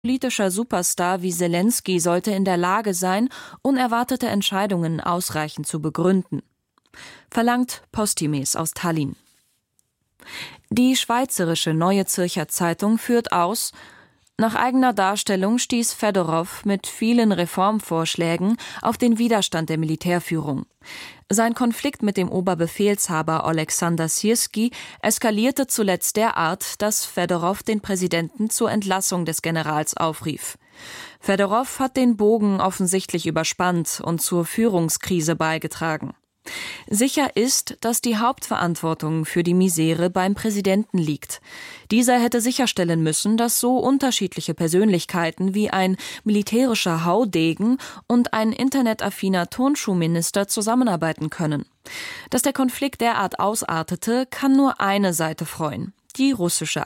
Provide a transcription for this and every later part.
politischer Superstar wie Selenskyj sollte in der Lage sein, unerwartete Entscheidungen ausreichend zu begründen, verlangt Postimes aus Tallinn. Die schweizerische Neue Zürcher Zeitung führt aus: Nach eigener Darstellung stieß Fedorow mit vielen Reformvorschlägen auf den Widerstand der Militärführung. Sein Konflikt mit dem Oberbefehlshaber Oleksandr Syrskij eskalierte zuletzt derart, dass Fedorow den Präsidenten zur Entlassung des Generals aufrief. Fedorow hat den Bogen offensichtlich überspannt und zur Führungskrise beigetragen. Sicher ist, dass die Hauptverantwortung für die Misere beim Präsidenten liegt. Dieser hätte sicherstellen müssen, dass so unterschiedliche Persönlichkeiten wie ein militärischer Haudegen und ein internetaffiner Turnschuhminister zusammenarbeiten können. Dass der Konflikt derart ausartete, kann nur eine Seite freuen: die russischen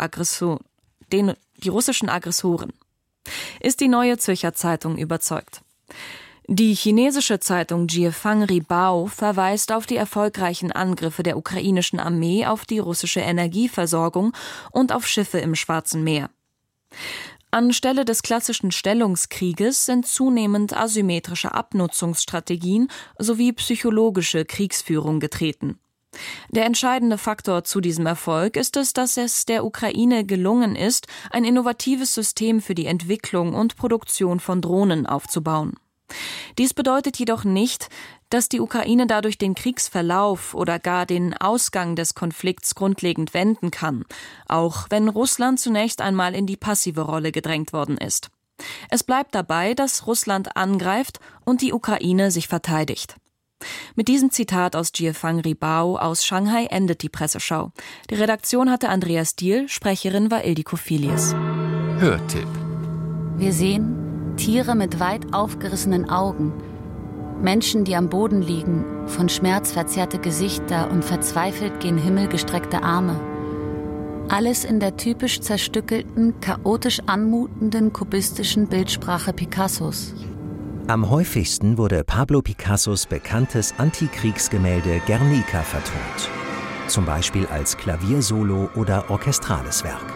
Aggressoren. Ist die Neue Zürcher Zeitung überzeugt. Die chinesische Zeitung Jiefang Ribao verweist auf die erfolgreichen Angriffe der ukrainischen Armee auf die russische Energieversorgung und auf Schiffe im Schwarzen Meer. Anstelle des klassischen Stellungskrieges sind zunehmend asymmetrische Abnutzungsstrategien sowie psychologische Kriegsführung getreten. Der entscheidende Faktor zu diesem Erfolg ist es, dass es der Ukraine gelungen ist, ein innovatives System für die Entwicklung und Produktion von Drohnen aufzubauen. Dies bedeutet jedoch nicht, dass die Ukraine dadurch den Kriegsverlauf oder gar den Ausgang des Konflikts grundlegend wenden kann, auch wenn Russland zunächst einmal in die passive Rolle gedrängt worden ist. Es bleibt dabei, dass Russland angreift und die Ukraine sich verteidigt. Mit diesem Zitat aus Jiefang Ribao aus Shanghai endet die Presseschau. Die Redaktion hatte Andreas Diehl, Sprecherin war Ildiko Filius. Hörtipp. Wir sehen Tiere mit weit aufgerissenen Augen, Menschen, die am Boden liegen, von Schmerz verzerrte Gesichter und verzweifelt gen Himmel gestreckte Arme. Alles in der typisch zerstückelten, chaotisch anmutenden kubistischen Bildsprache Picassos. Am häufigsten wurde Pablo Picassos bekanntes Antikriegsgemälde Guernica vertont. Zum Beispiel als Klaviersolo oder orchestrales Werk.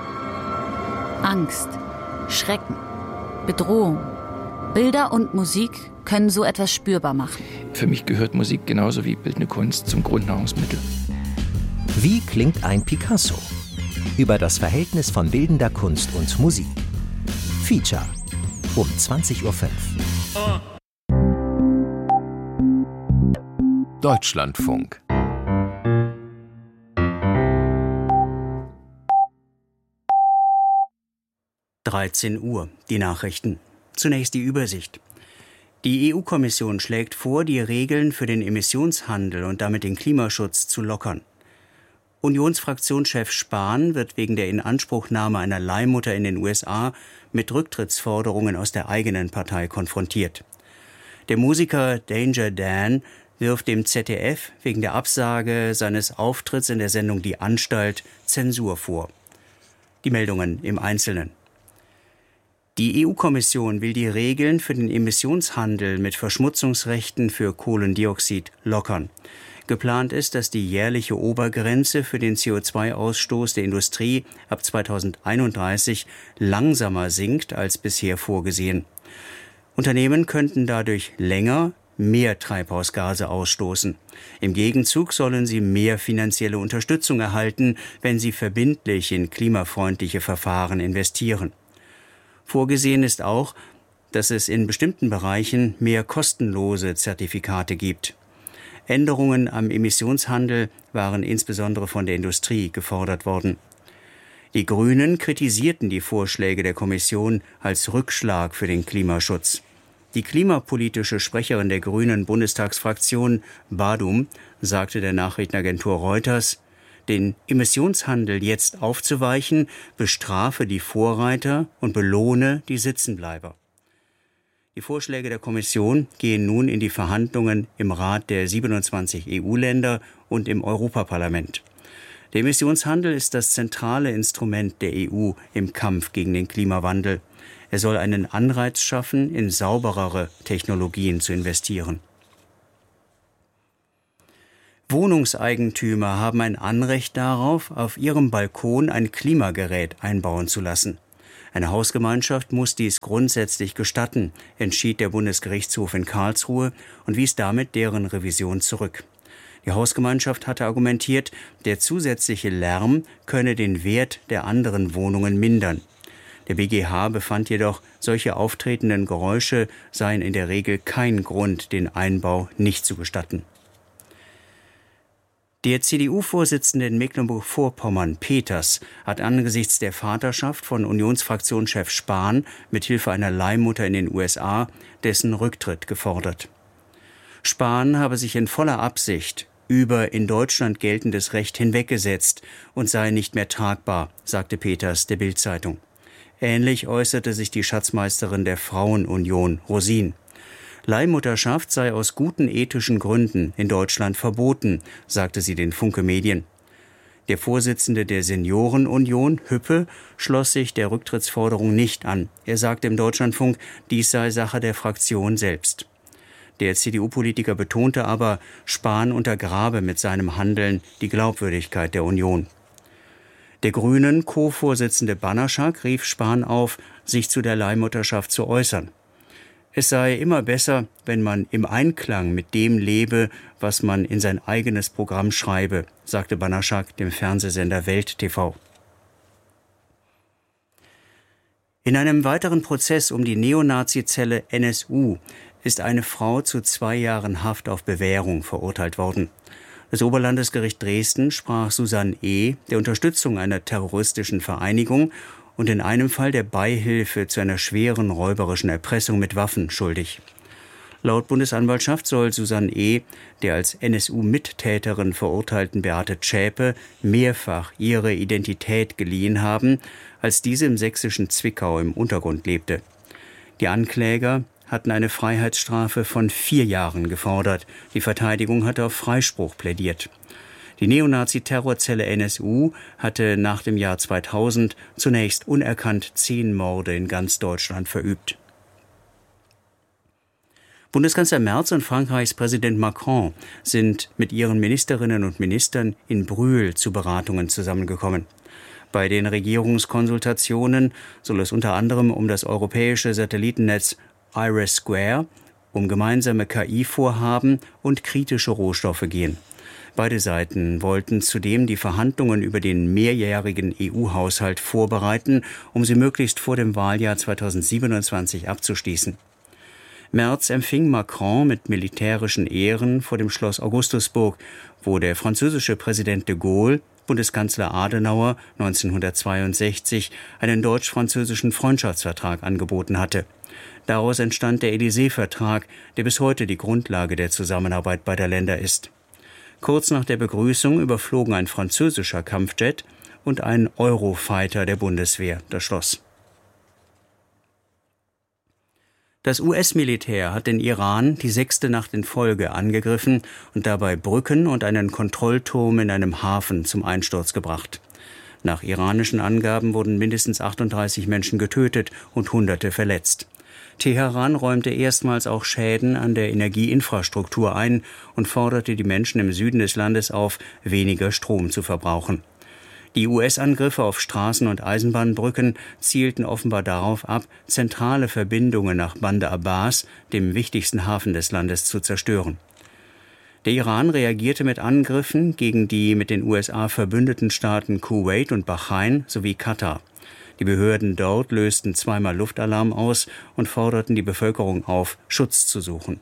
Angst, Schrecken, Bedrohung. Bilder und Musik können so etwas spürbar machen. Für mich gehört Musik genauso wie bildende Kunst zum Grundnahrungsmittel. Wie klingt ein Picasso? Über das Verhältnis von bildender Kunst und Musik. Feature um 20:05 Uhr. Deutschlandfunk. Uhr, die Nachrichten. Zunächst die Übersicht. Die EU-Kommission schlägt vor, die Regeln für den Emissionshandel und damit den Klimaschutz zu lockern. Unionsfraktionschef Spahn wird wegen der Inanspruchnahme einer Leihmutter in den USA mit Rücktrittsforderungen aus der eigenen Partei konfrontiert. Der Musiker Danger Dan wirft dem ZDF wegen der Absage seines Auftritts in der Sendung Die Anstalt Zensur vor. Die Meldungen im Einzelnen. Die EU-Kommission will die Regeln für den Emissionshandel mit Verschmutzungsrechten für Kohlendioxid lockern. Geplant ist, dass die jährliche Obergrenze für den CO2-Ausstoß der Industrie ab 2031 langsamer sinkt als bisher vorgesehen. Unternehmen könnten dadurch länger mehr Treibhausgase ausstoßen. Im Gegenzug sollen sie mehr finanzielle Unterstützung erhalten, wenn sie verbindlich in klimafreundliche Verfahren investieren. Vorgesehen ist auch, dass es in bestimmten Bereichen mehr kostenlose Zertifikate gibt. Änderungen am Emissionshandel waren insbesondere von der Industrie gefordert worden. Die Grünen kritisierten die Vorschläge der Kommission als Rückschlag für den Klimaschutz. Die klimapolitische Sprecherin der Grünen Bundestagsfraktion, Badum, sagte der Nachrichtenagentur Reuters, den Emissionshandel jetzt aufzuweichen, bestrafe die Vorreiter und belohne die Sitzenbleiber. Die Vorschläge der Kommission gehen nun in die Verhandlungen im Rat der 27 EU-Länder und im Europaparlament. Der Emissionshandel ist das zentrale Instrument der EU im Kampf gegen den Klimawandel. Er soll einen Anreiz schaffen, in sauberere Technologien zu investieren. Wohnungseigentümer haben ein Anrecht darauf, auf ihrem Balkon ein Klimagerät einbauen zu lassen. Eine Hausgemeinschaft muss dies grundsätzlich gestatten, entschied der Bundesgerichtshof in Karlsruhe und wies damit deren Revision zurück. Die Hausgemeinschaft hatte argumentiert, der zusätzliche Lärm könne den Wert der anderen Wohnungen mindern. Der BGH befand jedoch, solche auftretenden Geräusche seien in der Regel kein Grund, den Einbau nicht zu gestatten. Der CDU-Vorsitzende in Mecklenburg-Vorpommern, Peters, hat angesichts der Vaterschaft von Unionsfraktionschef Spahn mithilfe einer Leihmutter in den USA dessen Rücktritt gefordert. Spahn habe sich in voller Absicht über in Deutschland geltendes Recht hinweggesetzt und sei nicht mehr tragbar, sagte Peters der Bild-Zeitung. Ähnlich äußerte sich die Schatzmeisterin der Frauenunion, Rosin. Leihmutterschaft sei aus guten ethischen Gründen in Deutschland verboten, sagte sie den Funke Medien. Der Vorsitzende der Seniorenunion, Hüppe, schloss sich der Rücktrittsforderung nicht an. Er sagte im Deutschlandfunk, dies sei Sache der Fraktion selbst. Der CDU-Politiker betonte aber, Spahn untergrabe mit seinem Handeln die Glaubwürdigkeit der Union. Der Grünen Co-Vorsitzende Banaschak rief Spahn auf, sich zu der Leihmutterschaft zu äußern. Es sei immer besser, wenn man im Einklang mit dem lebe, was man in sein eigenes Programm schreibe, sagte Banaschak dem Fernsehsender Welt TV. In einem weiteren Prozess um die Neonazi-Zelle NSU ist eine Frau zu 2 Jahren Haft auf Bewährung verurteilt worden. Das Oberlandesgericht Dresden sprach Susanne E. der Unterstützung einer terroristischen Vereinigung und in einem Fall der Beihilfe zu einer schweren räuberischen Erpressung mit Waffen schuldig. Laut Bundesanwaltschaft soll Susanne E. der als NSU-Mittäterin verurteilten Beate Zschäpe mehrfach ihre Identität geliehen haben, als diese im sächsischen Zwickau im Untergrund lebte. Die Ankläger hatten eine Freiheitsstrafe von 4 Jahren gefordert. Die Verteidigung hatte auf Freispruch plädiert. Die Neonazi-Terrorzelle NSU hatte nach dem Jahr 2000 zunächst unerkannt 10 Morde in ganz Deutschland verübt. Bundeskanzler Merz und Frankreichs Präsident Macron sind mit ihren Ministerinnen und Ministern in Brühl zu Beratungen zusammengekommen. Bei den Regierungskonsultationen soll es unter anderem um das europäische Satellitennetz IRIS², um gemeinsame KI-Vorhaben und kritische Rohstoffe gehen. Beide Seiten wollten zudem die Verhandlungen über den mehrjährigen EU-Haushalt vorbereiten, um sie möglichst vor dem Wahljahr 2027 abzuschließen. Merz empfing Macron mit militärischen Ehren vor dem Schloss Augustusburg, wo der französische Präsident de Gaulle Bundeskanzler Adenauer 1962 einen deutsch-französischen Freundschaftsvertrag angeboten hatte. Daraus entstand der Élysée-Vertrag, der bis heute die Grundlage der Zusammenarbeit beider Länder ist. Kurz nach der Begrüßung überflogen ein französischer Kampfjet und ein Eurofighter der Bundeswehr das Schloss. Das US-Militär hat den Iran die 6. Nacht in Folge angegriffen und dabei Brücken und einen Kontrollturm in einem Hafen zum Einsturz gebracht. Nach iranischen Angaben wurden mindestens 38 Menschen getötet und Hunderte verletzt. Teheran räumte erstmals auch Schäden an der Energieinfrastruktur ein und forderte die Menschen im Süden des Landes auf, weniger Strom zu verbrauchen. Die US-Angriffe auf Straßen- und Eisenbahnbrücken zielten offenbar darauf ab, zentrale Verbindungen nach Bandar Abbas, dem wichtigsten Hafen des Landes, zu zerstören. Der Iran reagierte mit Angriffen gegen die mit den USA verbündeten Staaten Kuwait und Bahrain sowie Katar. Die Behörden dort lösten 2-mal Luftalarm aus und forderten die Bevölkerung auf, Schutz zu suchen.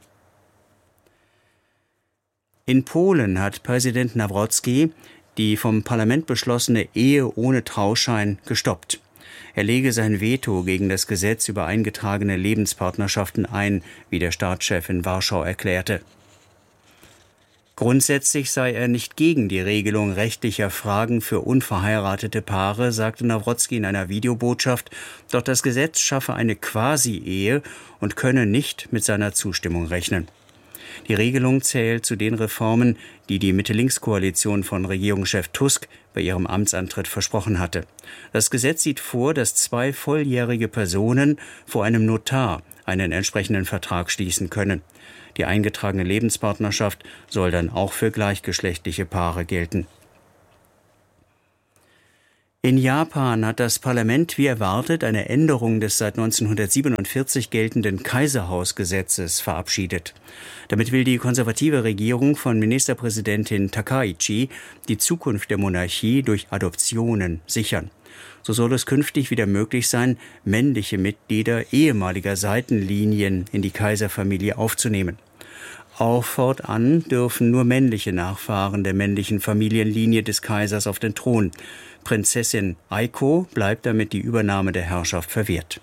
In Polen hat Präsident Nawrocki die vom Parlament beschlossene Ehe ohne Trauschein gestoppt. Er lege sein Veto gegen das Gesetz über eingetragene Lebenspartnerschaften ein, wie der Staatschef in Warschau erklärte. Grundsätzlich sei er nicht gegen die Regelung rechtlicher Fragen für unverheiratete Paare, sagte Nawrocki in einer Videobotschaft, doch das Gesetz schaffe eine Quasi-Ehe und könne nicht mit seiner Zustimmung rechnen. Die Regelung zählt zu den Reformen, die die Mitte-Links-Koalition von Regierungschef Tusk bei ihrem Amtsantritt versprochen hatte. Das Gesetz sieht vor, dass 2 volljährige Personen vor einem Notar einen entsprechenden Vertrag schließen können. Die eingetragene Lebenspartnerschaft soll dann auch für gleichgeschlechtliche Paare gelten. In Japan hat das Parlament wie erwartet eine Änderung des seit 1947 geltenden Kaiserhausgesetzes verabschiedet. Damit will die konservative Regierung von Ministerpräsidentin Takaichi die Zukunft der Monarchie durch Adoptionen sichern. So soll es künftig wieder möglich sein, männliche Mitglieder ehemaliger Seitenlinien in die Kaiserfamilie aufzunehmen. Auch fortan dürfen nur männliche Nachfahren der männlichen Familienlinie des Kaisers auf den Thron. Prinzessin Aiko bleibt damit die Übernahme der Herrschaft verwehrt.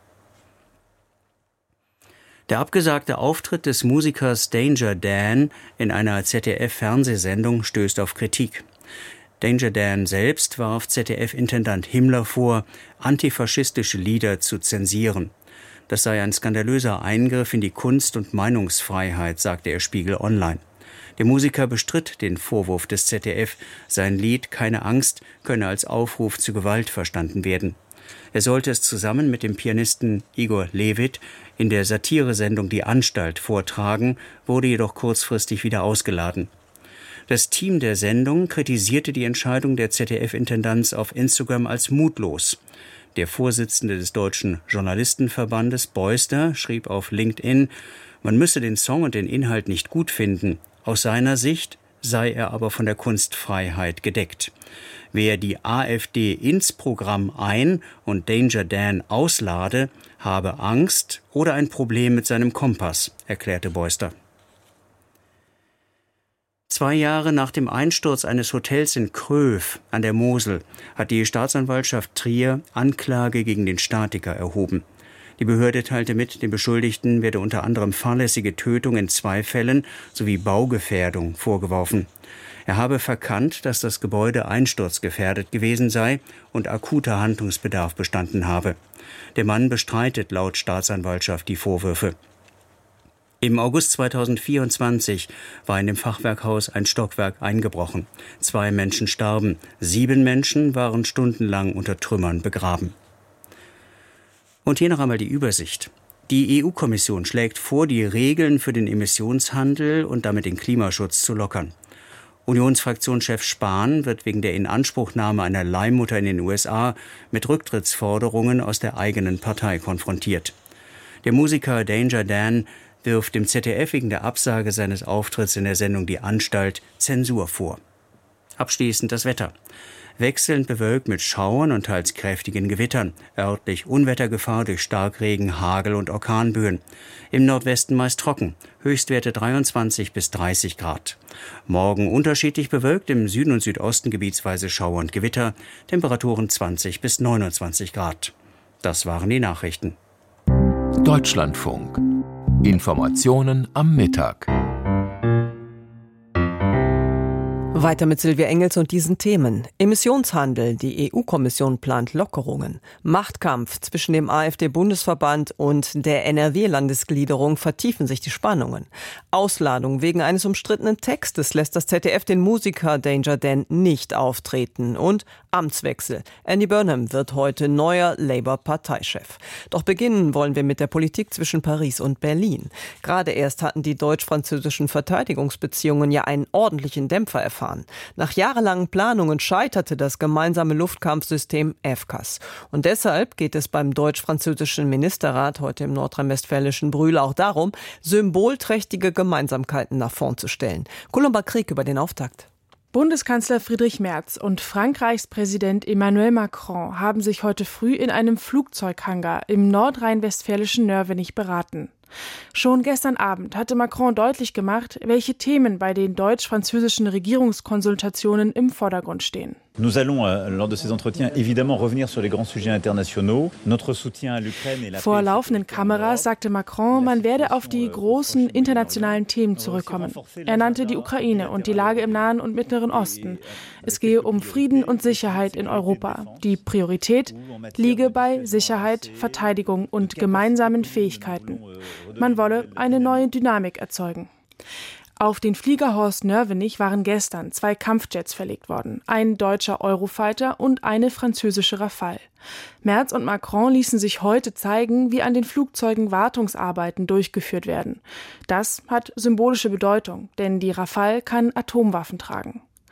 Der abgesagte Auftritt des Musikers Danger Dan in einer ZDF-Fernsehsendung stößt auf Kritik. Danger Dan selbst warf ZDF-Intendant Himmler vor, antifaschistische Lieder zu zensieren. Das sei ein skandalöser Eingriff in die Kunst- und Meinungsfreiheit, sagte er Spiegel Online. Der Musiker bestritt den Vorwurf des ZDF, sein Lied »Keine Angst« könne als Aufruf zu Gewalt verstanden werden. Er sollte es zusammen mit dem Pianisten Igor Levit in der Satiresendung »Die Anstalt« vortragen, wurde jedoch kurzfristig wieder ausgeladen. Das Team der Sendung kritisierte die Entscheidung der ZDF-Intendanz auf Instagram als mutlos. Der Vorsitzende des Deutschen Journalistenverbandes, Beuster, schrieb auf LinkedIn, man müsse den Song und den Inhalt nicht gut finden. Aus seiner Sicht sei er aber von der Kunstfreiheit gedeckt. Wer die AfD ins Programm ein- und Danger Dan auslade, habe Angst oder ein Problem mit seinem Kompass, erklärte Beuster. 2 Jahre nach dem Einsturz eines Hotels in Kröv an der Mosel hat die Staatsanwaltschaft Trier Anklage gegen den Statiker erhoben. Die Behörde teilte mit, dem Beschuldigten werde unter anderem fahrlässige Tötung in 2 Fällen sowie Baugefährdung vorgeworfen. Er habe verkannt, dass das Gebäude einsturzgefährdet gewesen sei und akuter Handlungsbedarf bestanden habe. Der Mann bestreitet laut Staatsanwaltschaft die Vorwürfe. Im August 2024 war in dem Fachwerkhaus ein Stockwerk eingebrochen. 2 Menschen starben, 7 Menschen waren stundenlang unter Trümmern begraben. Und hier noch einmal die Übersicht. Die EU-Kommission schlägt vor, die Regeln für den Emissionshandel und damit den Klimaschutz zu lockern. Unionsfraktionschef Spahn wird wegen der Inanspruchnahme einer Leihmutter in den USA mit Rücktrittsforderungen aus der eigenen Partei konfrontiert. Der Musiker Danger Dan wirft dem ZDF wegen der Absage seines Auftritts in der Sendung Die Anstalt Zensur vor. Abschließend das Wetter. Wechselnd bewölkt mit Schauern und teils kräftigen Gewittern. Örtlich Unwettergefahr durch Starkregen, Hagel und Orkanböen. Im Nordwesten meist trocken. Höchstwerte 23 bis 30 Grad. Morgen unterschiedlich bewölkt, im Süden und Südosten gebietsweise Schauer und Gewitter. Temperaturen 20 bis 29 Grad. Das waren die Nachrichten. Deutschlandfunk. Informationen am Mittag. Weiter mit Silvia Engels und diesen Themen. Emissionshandel, die EU-Kommission plant Lockerungen. Machtkampf zwischen dem AfD-Bundesverband und der NRW-Landesgliederung vertiefen sich die Spannungen. Ausladung wegen eines umstrittenen Textes lässt das ZDF den Musiker Danger Dan nicht auftreten. Und Amtswechsel. Andy Burnham wird heute neuer Labour-Parteichef. Doch beginnen wollen wir mit der Politik zwischen Paris und Berlin. Gerade erst hatten die deutsch-französischen Verteidigungsbeziehungen ja einen ordentlichen Dämpfer erfahren. Nach jahrelangen Planungen scheiterte das gemeinsame Luftkampfsystem FCAS. Und deshalb geht es beim deutsch-französischen Ministerrat heute im nordrhein-westfälischen Brühl auch darum, symbolträchtige Gemeinsamkeiten nach vorn zu stellen. Colomba Krieg über den Auftakt. Bundeskanzler Friedrich Merz und Frankreichs Präsident Emmanuel Macron haben sich heute früh in einem Flugzeughangar im nordrhein-westfälischen Nörvenich beraten. Schon gestern Abend hatte Macron deutlich gemacht, welche Themen bei den deutsch-französischen Regierungskonsultationen im Vordergrund stehen. Nous allons lors de ces entretiens évidemment revenir sur les grands sujets internationaux. Notre soutien à l'Ukraine et la Vor laufenden Kameras sagte Macron, man werde auf die großen internationalen Themen zurückkommen. Er nannte die Ukraine und die Lage im Nahen und Mittleren Osten. Es gehe um Frieden und Sicherheit in Europa. Die Priorität liege bei Sicherheit, Verteidigung und gemeinsamen Fähigkeiten. Man wolle eine neue Dynamik erzeugen. Auf den Flieger Horst Nörvenich waren gestern 2 Kampfjets verlegt worden, ein deutscher Eurofighter und eine französische Rafale. Merz und Macron ließen sich heute zeigen, wie an den Flugzeugen Wartungsarbeiten durchgeführt werden. Das hat symbolische Bedeutung, denn die Rafale kann Atomwaffen tragen.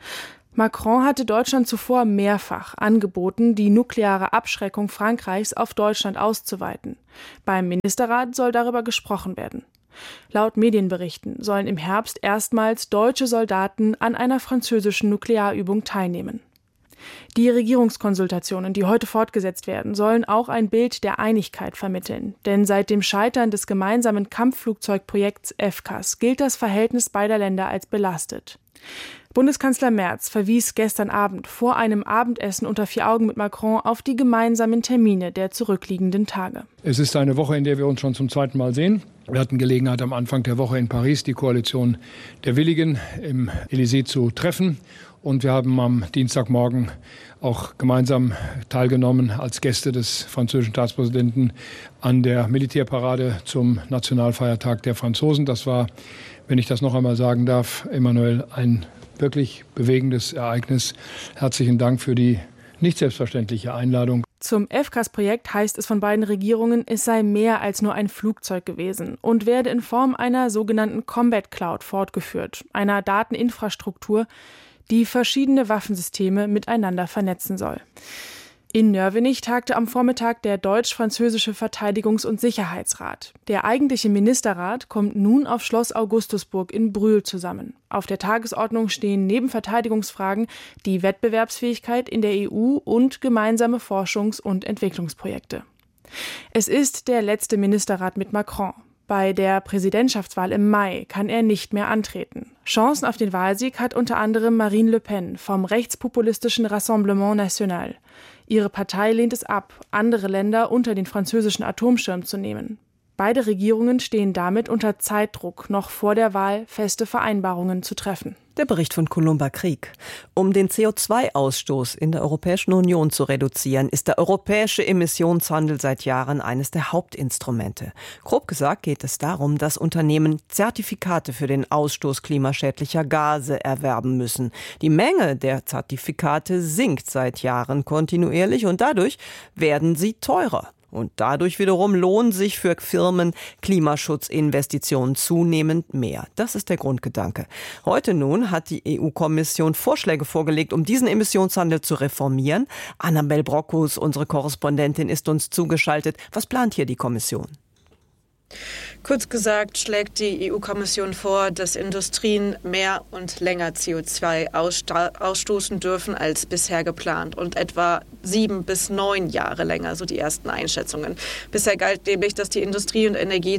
Macron hatte Deutschland zuvor mehrfach angeboten, die nukleare Abschreckung Frankreichs auf Deutschland auszuweiten. Beim Ministerrat soll darüber gesprochen werden. Laut Medienberichten sollen im Herbst erstmals deutsche Soldaten an einer französischen Nuklearübung teilnehmen. Die Regierungskonsultationen, die heute fortgesetzt werden, sollen auch ein Bild der Einigkeit vermitteln. Denn seit dem Scheitern des gemeinsamen Kampfflugzeugprojekts FCAS gilt das Verhältnis beider Länder als belastet. Bundeskanzler Merz verwies gestern Abend vor einem Abendessen unter 4 Augen mit Macron auf die gemeinsamen Termine der zurückliegenden Tage. Es ist eine Woche, in der wir uns schon zum zweiten Mal sehen. Wir hatten Gelegenheit, am Anfang der Woche in Paris die Koalition der Willigen im Élysée zu treffen. Und wir haben am Dienstagmorgen auch gemeinsam teilgenommen als Gäste des französischen Staatspräsidenten an der Militärparade zum Nationalfeiertag der Franzosen. Das war, wenn ich das noch einmal sagen darf, Emmanuel, ein wirklich bewegendes Ereignis. Herzlichen Dank für die nicht selbstverständliche Einladung. Zum FCAS-Projekt heißt es von beiden Regierungen, es sei mehr als nur ein Flugzeug gewesen und werde in Form einer sogenannten Combat Cloud fortgeführt, einer Dateninfrastruktur, die verschiedene Waffensysteme miteinander vernetzen soll. In Nörvenich tagte am Vormittag der deutsch-französische Verteidigungs- und Sicherheitsrat. Der eigentliche Ministerrat kommt nun auf Schloss Augustusburg in Brühl zusammen. Auf der Tagesordnung stehen neben Verteidigungsfragen die Wettbewerbsfähigkeit in der EU und gemeinsame Forschungs- und Entwicklungsprojekte. Es ist der letzte Ministerrat mit Macron. Bei der Präsidentschaftswahl im Mai kann er nicht mehr antreten. Chancen auf den Wahlsieg hat unter anderem Marine Le Pen vom rechtspopulistischen Rassemblement National. Ihre Partei lehnt es ab, andere Länder unter den französischen Atomschirm zu nehmen. Beide Regierungen stehen damit unter Zeitdruck, noch vor der Wahl feste Vereinbarungen zu treffen. Der Bericht von Columba Krieg. Um den CO2-Ausstoß in der Europäischen Union zu reduzieren, ist der europäische Emissionshandel seit Jahren eines der Hauptinstrumente. Grob gesagt geht es darum, dass Unternehmen Zertifikate für den Ausstoß klimaschädlicher Gase erwerben müssen. Die Menge der Zertifikate sinkt seit Jahren kontinuierlich und dadurch werden sie teurer. Und dadurch wiederum lohnen sich für Firmen Klimaschutzinvestitionen zunehmend mehr. Das ist der Grundgedanke. Heute nun hat die EU-Kommission Vorschläge vorgelegt, um diesen Emissionshandel zu reformieren. Annabel Brockus, unsere Korrespondentin, ist uns zugeschaltet. Was plant hier die Kommission? Kurz gesagt schlägt die EU-Kommission vor, dass Industrien mehr und länger CO2 ausstoßen dürfen als bisher geplant und etwa 7 bis 9 Jahre länger, so die ersten Einschätzungen. Bisher galt nämlich, dass die Industrie und Energie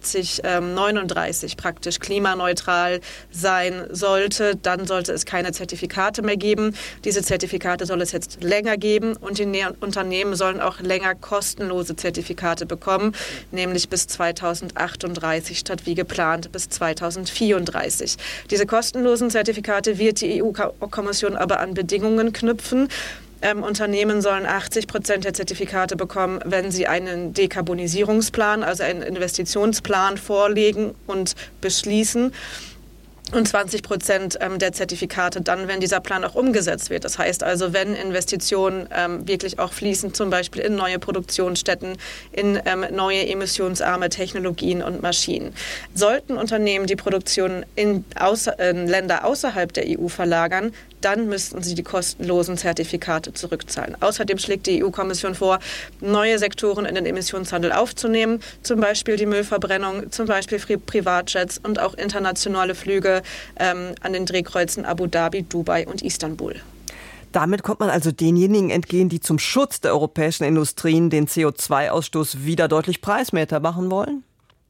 2039 praktisch klimaneutral sein sollte. Dann sollte es keine Zertifikate mehr geben. Diese Zertifikate soll es jetzt länger geben und die Unternehmen sollen auch länger kostenlose Zertifikate bekommen, nämlich bis 2038 statt wie geplant bis 2034. Diese kostenlosen Zertifikate wird die EU-Kommission aber an Bedingungen knüpfen. Unternehmen sollen 80% der Zertifikate bekommen, wenn sie einen Dekarbonisierungsplan, also einen Investitionsplan vorlegen und beschließen. Und 20% der Zertifikate dann, wenn dieser Plan auch umgesetzt wird. Das heißt also, wenn Investitionen wirklich auch fließen, zum Beispiel in neue Produktionsstätten, in neue emissionsarme Technologien und Maschinen. Sollten Unternehmen die Produktion in Länder außerhalb der EU verlagern, dann müssten sie die kostenlosen Zertifikate zurückzahlen. Außerdem schlägt die EU-Kommission vor, neue Sektoren in den Emissionshandel aufzunehmen, zum Beispiel die Müllverbrennung, zum Beispiel Privatjets und auch internationale Flüge an den Drehkreuzen Abu Dhabi, Dubai und Istanbul. Damit kommt man also denjenigen entgegen, die zum Schutz der europäischen Industrien den CO2-Ausstoß wieder deutlich preiswerter machen wollen?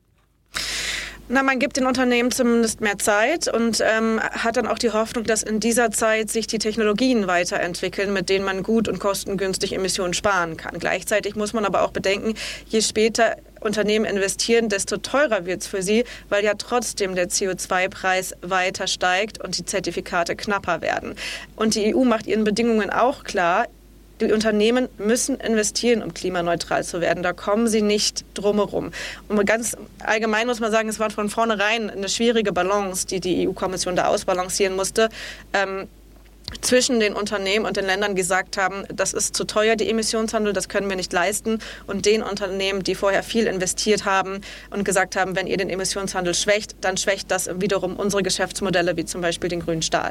Na, man gibt den Unternehmen zumindest mehr Zeit und hat dann auch die Hoffnung, dass in dieser Zeit sich die Technologien weiterentwickeln, mit denen man gut und kostengünstig Emissionen sparen kann. Gleichzeitig muss man aber auch bedenken, je später Unternehmen investieren, desto teurer wird es für sie, weil ja trotzdem der CO2-Preis weiter steigt und die Zertifikate knapper werden. Und die EU macht ihren Bedingungen auch klar, die Unternehmen müssen investieren, um klimaneutral zu werden. Da kommen sie nicht drumherum. Und ganz allgemein muss man sagen, es war von vornherein eine schwierige Balance, die die EU-Kommission da ausbalancieren musste, zwischen den Unternehmen und den Ländern gesagt haben, das ist zu teuer, die Emissionshandel, das können wir nicht leisten. Und den Unternehmen, die vorher viel investiert haben und gesagt haben, wenn ihr den Emissionshandel schwächt, dann schwächt das wiederum unsere Geschäftsmodelle, wie zum Beispiel den grünen Stahl.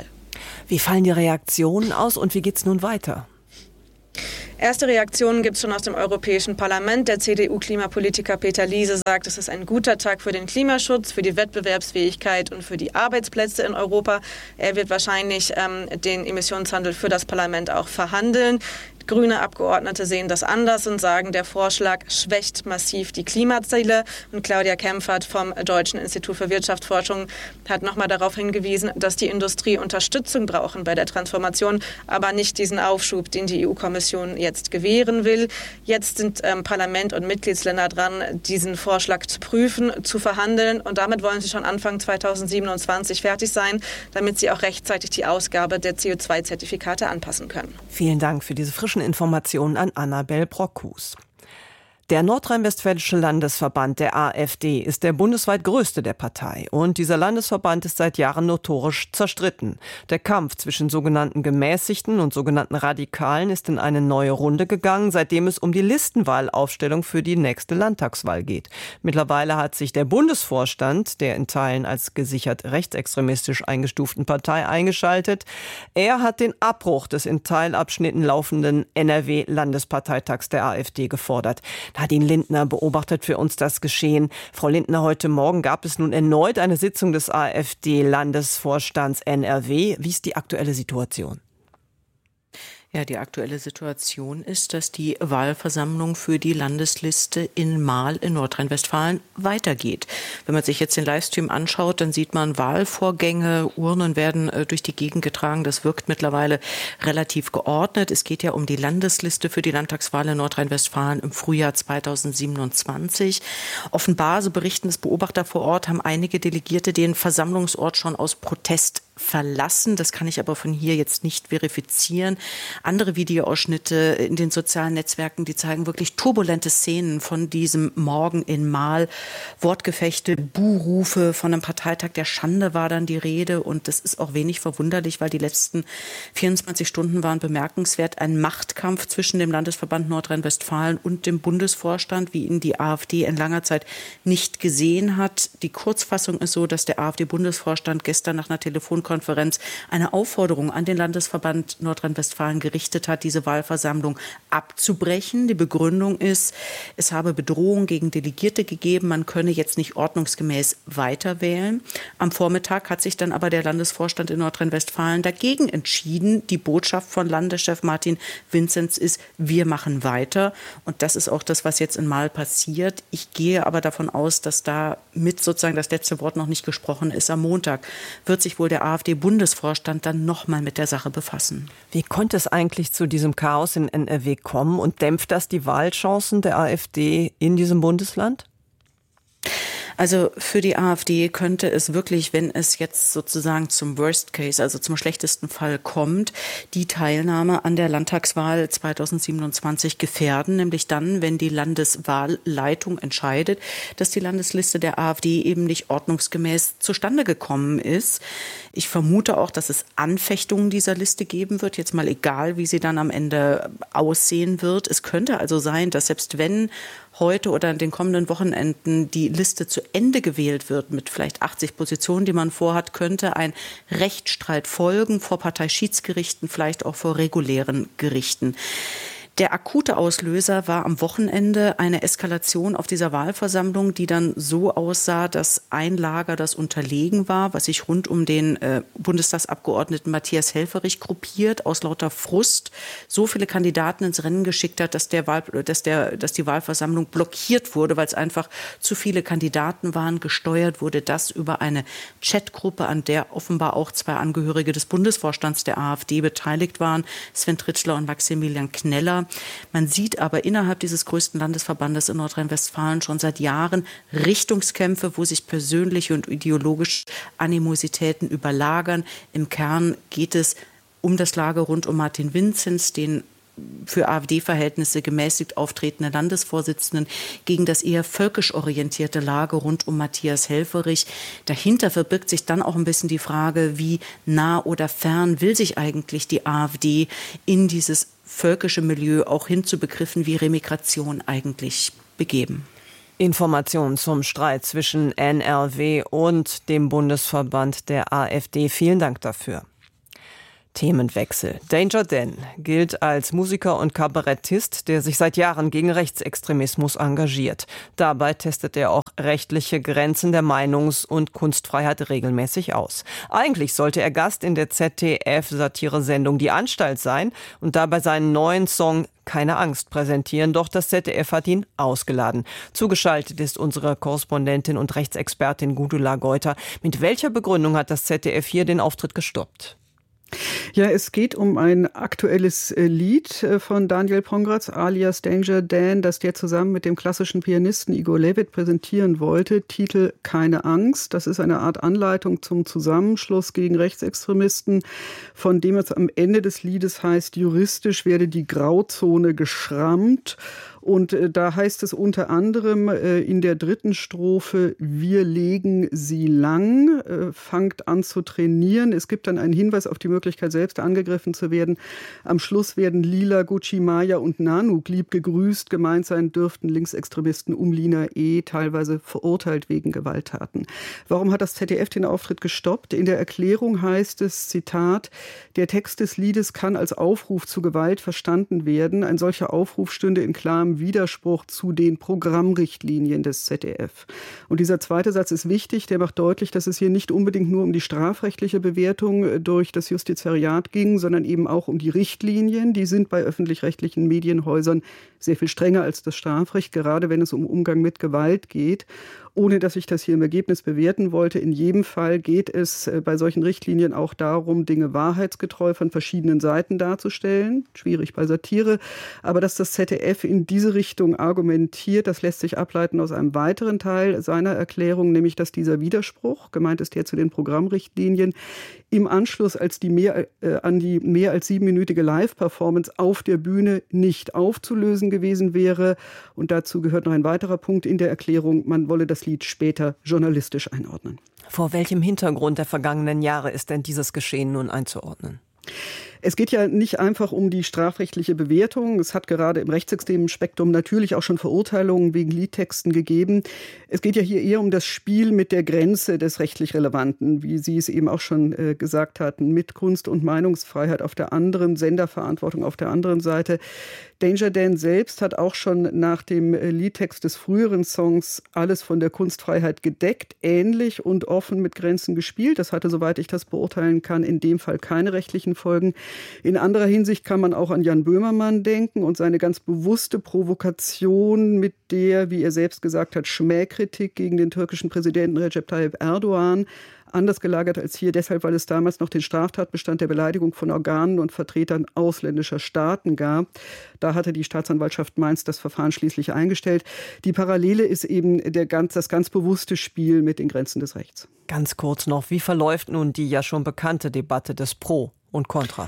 Wie fallen die Reaktionen aus und wie geht's nun weiter? Erste Reaktionen gibt es schon aus dem Europäischen Parlament. Der CDU-Klimapolitiker Peter Liese sagt, es ist ein guter Tag für den Klimaschutz, für die Wettbewerbsfähigkeit und für die Arbeitsplätze in Europa. Er wird wahrscheinlich den Emissionshandel für das Parlament auch verhandeln. Grüne Abgeordnete sehen das anders und sagen, der Vorschlag schwächt massiv die Klimaziele. Und Claudia Kempfert vom Deutschen Institut für Wirtschaftsforschung hat nochmal darauf hingewiesen, dass die Industrie Unterstützung brauchen bei der Transformation, aber nicht diesen Aufschub, den die EU-Kommission jetzt gewähren will. Jetzt sind Parlament und Mitgliedsländer dran, diesen Vorschlag zu prüfen, zu verhandeln. Und damit wollen sie schon Anfang 2027 fertig sein, damit sie auch rechtzeitig die Ausgabe der CO2-Zertifikate anpassen können. Vielen Dank für diese frischen Informationen an Annabel Brockhus. Der nordrhein-westfälische Landesverband der AfD ist der bundesweit größte der Partei. Und dieser Landesverband ist seit Jahren notorisch zerstritten. Der Kampf zwischen sogenannten Gemäßigten und sogenannten Radikalen ist in eine neue Runde gegangen, seitdem es um die Listenwahlaufstellung für die nächste Landtagswahl geht. Mittlerweile hat sich der Bundesvorstand der in Teilen als gesichert rechtsextremistisch eingestuften Partei eingeschaltet. Er hat den Abbruch des in Teilabschnitten laufenden NRW-Landesparteitags der AfD gefordert. Nadine Lindner beobachtet für uns das Geschehen. Frau Lindner, heute Morgen gab es nun erneut eine Sitzung des AfD-Landesvorstands NRW. Wie ist die aktuelle Situation? Ja, die aktuelle Situation ist, dass die Wahlversammlung für die Landesliste in Marl in Nordrhein-Westfalen weitergeht. Wenn man sich jetzt den Livestream anschaut, dann sieht man Wahlvorgänge, Urnen werden durch die Gegend getragen. Das wirkt mittlerweile relativ geordnet. Es geht ja um die Landesliste für die Landtagswahl in Nordrhein-Westfalen im Frühjahr 2027. Offenbar, so berichten es Beobachter vor Ort, haben einige Delegierte den Versammlungsort schon aus Protest verlassen. Das kann ich aber von hier jetzt nicht verifizieren. Andere Videoausschnitte in den sozialen Netzwerken, die zeigen wirklich turbulente Szenen von diesem Morgen in Marl. Wortgefechte, Buhrufe von einem Parteitag der Schande war dann die Rede. Und das ist auch wenig verwunderlich, weil die letzten 24 Stunden waren bemerkenswert. Ein Machtkampf zwischen dem Landesverband Nordrhein-Westfalen und dem Bundesvorstand, wie ihn die AfD in langer Zeit nicht gesehen hat. Die Kurzfassung ist so, dass der AfD-Bundesvorstand gestern nach einer Telefonkonferenz eine Aufforderung an den Landesverband Nordrhein-Westfalen gerichtet hat, diese Wahlversammlung abzubrechen. Die Begründung ist, es habe Bedrohungen gegen Delegierte gegeben, man könne jetzt nicht ordnungsgemäß weiterwählen. Am Vormittag hat sich dann aber der Landesvorstand in Nordrhein-Westfalen dagegen entschieden. Die Botschaft von Landeschef Martin Vinzenz ist, wir machen weiter. Und das ist auch das, was jetzt in Marl passiert. Ich gehe aber davon aus, dass da mit sozusagen das letzte Wort noch nicht gesprochen ist. Am Montag wird sich wohl der AfD-Bundesvorstand dann nochmal mit der Sache befassen. Wie konnte es eigentlich zu diesem Chaos in NRW kommen und dämpft das die Wahlchancen der AfD in diesem Bundesland? Also für die AfD könnte es wirklich, wenn es jetzt sozusagen zum Worst Case, also zum schlechtesten Fall kommt, die Teilnahme an der Landtagswahl 2027 gefährden, nämlich dann, wenn die Landeswahlleitung entscheidet, dass die Landesliste der AfD eben nicht ordnungsgemäß zustande gekommen ist. Ich vermute auch, dass es Anfechtungen dieser Liste geben wird, jetzt mal egal, wie sie dann am Ende aussehen wird. Es könnte also sein, dass selbst wenn heute oder in den kommenden Wochenenden die Liste zu Ende gewählt wird mit vielleicht 80 Positionen, die man vorhat, könnte ein Rechtsstreit folgen vor Parteischiedsgerichten, vielleicht auch vor regulären Gerichten. Der akute Auslöser war am Wochenende eine Eskalation auf dieser Wahlversammlung, die dann so aussah, dass ein Lager, das unterlegen war, was sich rund um den Bundestagsabgeordneten Matthias Helfferich gruppiert, aus lauter Frust so viele Kandidaten ins Rennen geschickt hat, dass die Wahlversammlung blockiert wurde, weil es einfach zu viele Kandidaten waren. Gesteuert wurde das über eine Chatgruppe, an der offenbar auch zwei Angehörige des Bundesvorstands der AfD beteiligt waren, Sven Tritschler und Maximilian Kneller. Man sieht aber innerhalb dieses größten Landesverbandes in Nordrhein-Westfalen schon seit Jahren Richtungskämpfe, wo sich persönliche und ideologische Animositäten überlagern. Im Kern geht es um das Lager rund um Martin Vinzenz, den für AfD-Verhältnisse gemäßigt auftretenden Landesvorsitzenden, gegen das eher völkisch orientierte Lager rund um Matthias Helfferich. Dahinter verbirgt sich dann auch ein bisschen die Frage, wie nah oder fern will sich eigentlich die AfD in dieses völkische Milieu auch hin zu Begriffen wie Remigration eigentlich begeben. Informationen zum Streit zwischen NRW und dem Bundesverband der AfD. Vielen Dank dafür. Themenwechsel. Danger Dan gilt als Musiker und Kabarettist, der sich seit Jahren gegen Rechtsextremismus engagiert. Dabei testet er auch rechtliche Grenzen der Meinungs- und Kunstfreiheit regelmäßig aus. Eigentlich sollte er Gast in der ZDF-Satire-Sendung Die Anstalt sein und dabei seinen neuen Song Keine Angst präsentieren, doch das ZDF hat ihn ausgeladen. Zugeschaltet ist unsere Korrespondentin und Rechtsexpertin Gudula Geuter. Mit welcher Begründung hat das ZDF hier den Auftritt gestoppt? Ja, es geht um ein aktuelles Lied von Daniel Pongratz alias Danger Dan, das der zusammen mit dem klassischen Pianisten Igor Levit präsentieren wollte. Titel Keine Angst. Das ist eine Art Anleitung zum Zusammenschluss gegen Rechtsextremisten, von dem es am Ende des Liedes heißt, juristisch werde die Grauzone geschrammt. Und da heißt es unter anderem in der dritten Strophe, wir legen sie lang, fangt an zu trainieren. Es gibt dann einen Hinweis auf die Möglichkeit, selbst angegriffen zu werden. Am Schluss werden Lila, Gucci Maya und Nanook lieb gegrüßt. Gemeint sein dürften Linksextremisten um Lina E. teilweise verurteilt wegen Gewalttaten. Warum hat das ZDF den Auftritt gestoppt? In der Erklärung heißt es, Zitat, der Text des Liedes kann als Aufruf zu Gewalt verstanden werden. Ein solcher Aufruf stünde in klarem Widerspruch zu den Programmrichtlinien des ZDF. Und dieser zweite Satz ist wichtig, der macht deutlich, dass es hier nicht unbedingt nur um die strafrechtliche Bewertung durch das Justizariat ging, sondern eben auch um die Richtlinien. Die sind bei öffentlich-rechtlichen Medienhäusern sehr viel strenger als das Strafrecht, gerade wenn es um Umgang mit Gewalt geht. Ohne dass ich das hier im Ergebnis bewerten wollte, in jedem Fall geht es bei solchen Richtlinien auch darum, Dinge wahrheitsgetreu von verschiedenen Seiten darzustellen. Schwierig bei Satire. Aber dass das ZDF in diese Richtung argumentiert, das lässt sich ableiten aus einem weiteren Teil seiner Erklärung, nämlich dass dieser Widerspruch, gemeint ist der zu den Programmrichtlinien, im Anschluss an die mehr als 7-minütige Live-Performance auf der Bühne nicht aufzulösen gewesen wäre. Und dazu gehört noch ein weiterer Punkt in der Erklärung, man wolle das Lied später journalistisch einordnen. Vor welchem Hintergrund der vergangenen Jahre ist denn dieses Geschehen nun einzuordnen? Es geht ja nicht einfach um die strafrechtliche Bewertung. Es hat gerade im rechtsextremen Spektrum natürlich auch schon Verurteilungen wegen Liedtexten gegeben. Es geht ja hier eher um das Spiel mit der Grenze des rechtlich Relevanten, wie Sie es eben auch schon gesagt hatten, mit Kunst- und Meinungsfreiheit auf der anderen, Senderverantwortung auf der anderen Seite. Danger Dan selbst hat auch schon nach dem Liedtext des früheren Songs alles von der Kunstfreiheit gedeckt, ähnlich und offen mit Grenzen gespielt. Das hatte, soweit ich das beurteilen kann, in dem Fall keine rechtlichen Folgen. In anderer Hinsicht kann man auch an Jan Böhmermann denken und seine ganz bewusste Provokation mit der, wie er selbst gesagt hat, Schmähkritik gegen den türkischen Präsidenten Recep Tayyip Erdogan, anders gelagert als hier, deshalb, weil es damals noch den Straftatbestand der Beleidigung von Organen und Vertretern ausländischer Staaten gab. Da hatte die Staatsanwaltschaft Mainz das Verfahren schließlich eingestellt. Die Parallele ist eben das ganz bewusste Spiel mit den Grenzen des Rechts. Ganz kurz noch, wie verläuft nun die ja schon bekannte Debatte des Pro und Contra?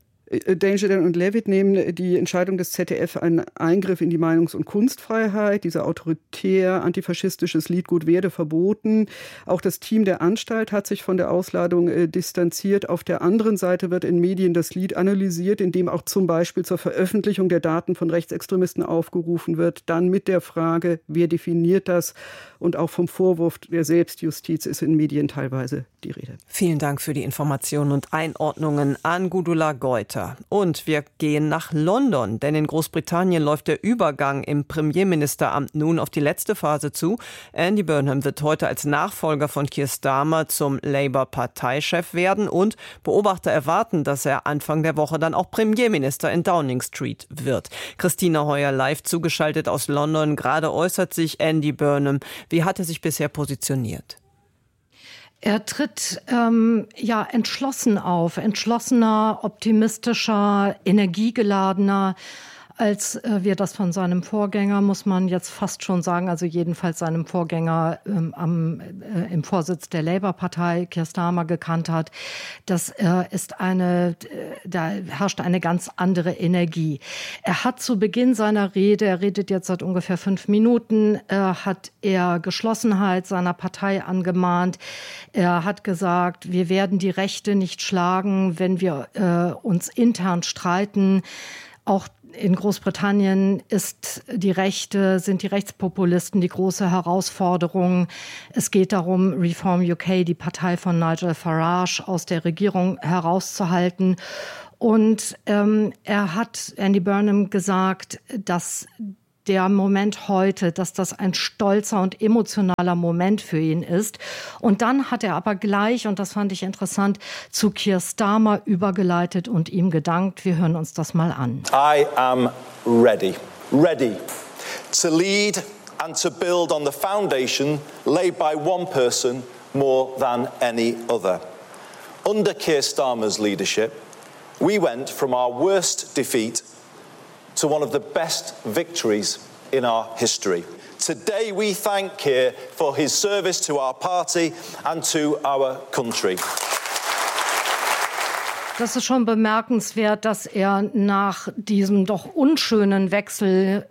Danger Dan und Levit nehmen die Entscheidung des ZDF einen Eingriff in die Meinungs- und Kunstfreiheit. Dieser autoritär antifaschistisches Liedgut werde verboten. Auch das Team der Anstalt hat sich von der Ausladung distanziert. Auf der anderen Seite wird in Medien das Lied analysiert, indem auch zum Beispiel zur Veröffentlichung der Daten von Rechtsextremisten aufgerufen wird. Dann mit der Frage, wer definiert das? Und auch vom Vorwurf der Selbstjustiz ist in Medien teilweise die Rede. Vielen Dank für die Informationen und Einordnungen an Gudula Geuter. Und wir gehen nach London, denn in Großbritannien läuft der Übergang im Premierministeramt nun auf die letzte Phase zu. Andy Burnham wird heute als Nachfolger von Keir Starmer zum Labour-Parteichef werden und Beobachter erwarten, dass er Anfang der Woche dann auch Premierminister in Downing Street wird. Christina Heuer live zugeschaltet aus London. Gerade äußert sich Andy Burnham. Wie hat er sich bisher positioniert? Er tritt entschlossen auf, entschlossener, optimistischer, energiegeladener, als wir das von seinem Vorgänger, muss man jetzt fast schon sagen, also jedenfalls seinem Vorgänger im Vorsitz der Labour-Partei, Keir Starmer, gekannt hat. Da herrscht eine ganz andere Energie. Er hat zu Beginn seiner Rede, er redet jetzt seit ungefähr 5 Minuten, hat er Geschlossenheit seiner Partei angemahnt. Er hat gesagt, wir werden die Rechte nicht schlagen, wenn wir uns intern streiten. Auch In Großbritannien sind die Rechtspopulisten die große Herausforderung. Es geht darum, Reform UK, die Partei von Nigel Farage, aus der Regierung herauszuhalten. Und Andy Burnham gesagt, dass der Moment heute, dass das ein stolzer und emotionaler Moment für ihn ist. Und dann hat er aber gleich, und das fand ich interessant, zu Keir Starmer übergeleitet und ihm gedankt. Wir hören uns das mal an. I am ready to lead and to build on the foundation laid by one person more than any other. Under Keir Starmer's leadership, we went from our worst defeat to one of the best victories in our history. Today we thank Keir for his service to our party and to our country. Das ist schon bemerkenswert, dass er nach diesem doch unschönen Wechsel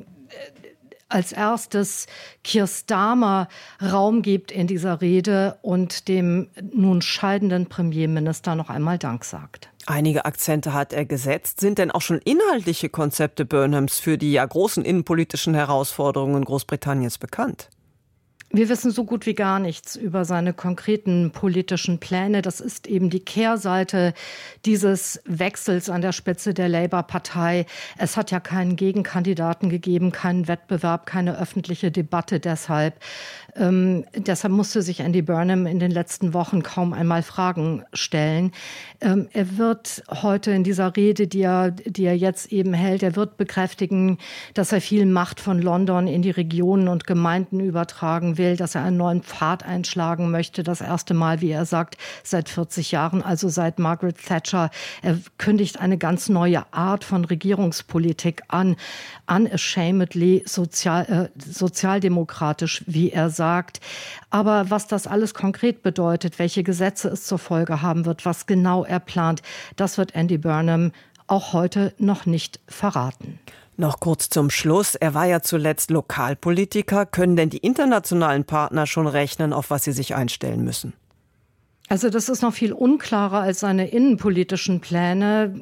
als erstes Keir Starmer Raum gibt in dieser Rede und dem nun scheidenden Premierminister noch einmal Dank sagt. Einige Akzente hat er gesetzt. Sind denn auch schon inhaltliche Konzepte Burnhams für die großen innenpolitischen Herausforderungen Großbritanniens bekannt? Wir wissen so gut wie gar nichts über seine konkreten politischen Pläne. Das ist eben die Kehrseite dieses Wechsels an der Spitze der Labour-Partei. Es hat ja keinen Gegenkandidaten gegeben, keinen Wettbewerb, keine öffentliche Debatte deshalb. Deshalb musste sich Andy Burnham in den letzten Wochen kaum einmal Fragen stellen. Er wird heute in dieser Rede, die er jetzt eben hält, er wird bekräftigen, dass er viel Macht von London in die Regionen und Gemeinden übertragen will, dass er einen neuen Pfad einschlagen möchte. Das erste Mal, wie er sagt, seit 40 Jahren, also seit Margaret Thatcher. Er kündigt eine ganz neue Art von Regierungspolitik an, unashamedly sozialdemokratisch, wie er sagt. Aber was das alles konkret bedeutet, welche Gesetze es zur Folge haben wird, was genau er plant, das wird Andy Burnham auch heute noch nicht verraten. Noch kurz zum Schluss. Er war ja zuletzt Lokalpolitiker. Können denn die internationalen Partner schon rechnen, auf was sie sich einstellen müssen? Also das ist noch viel unklarer als seine innenpolitischen Pläne.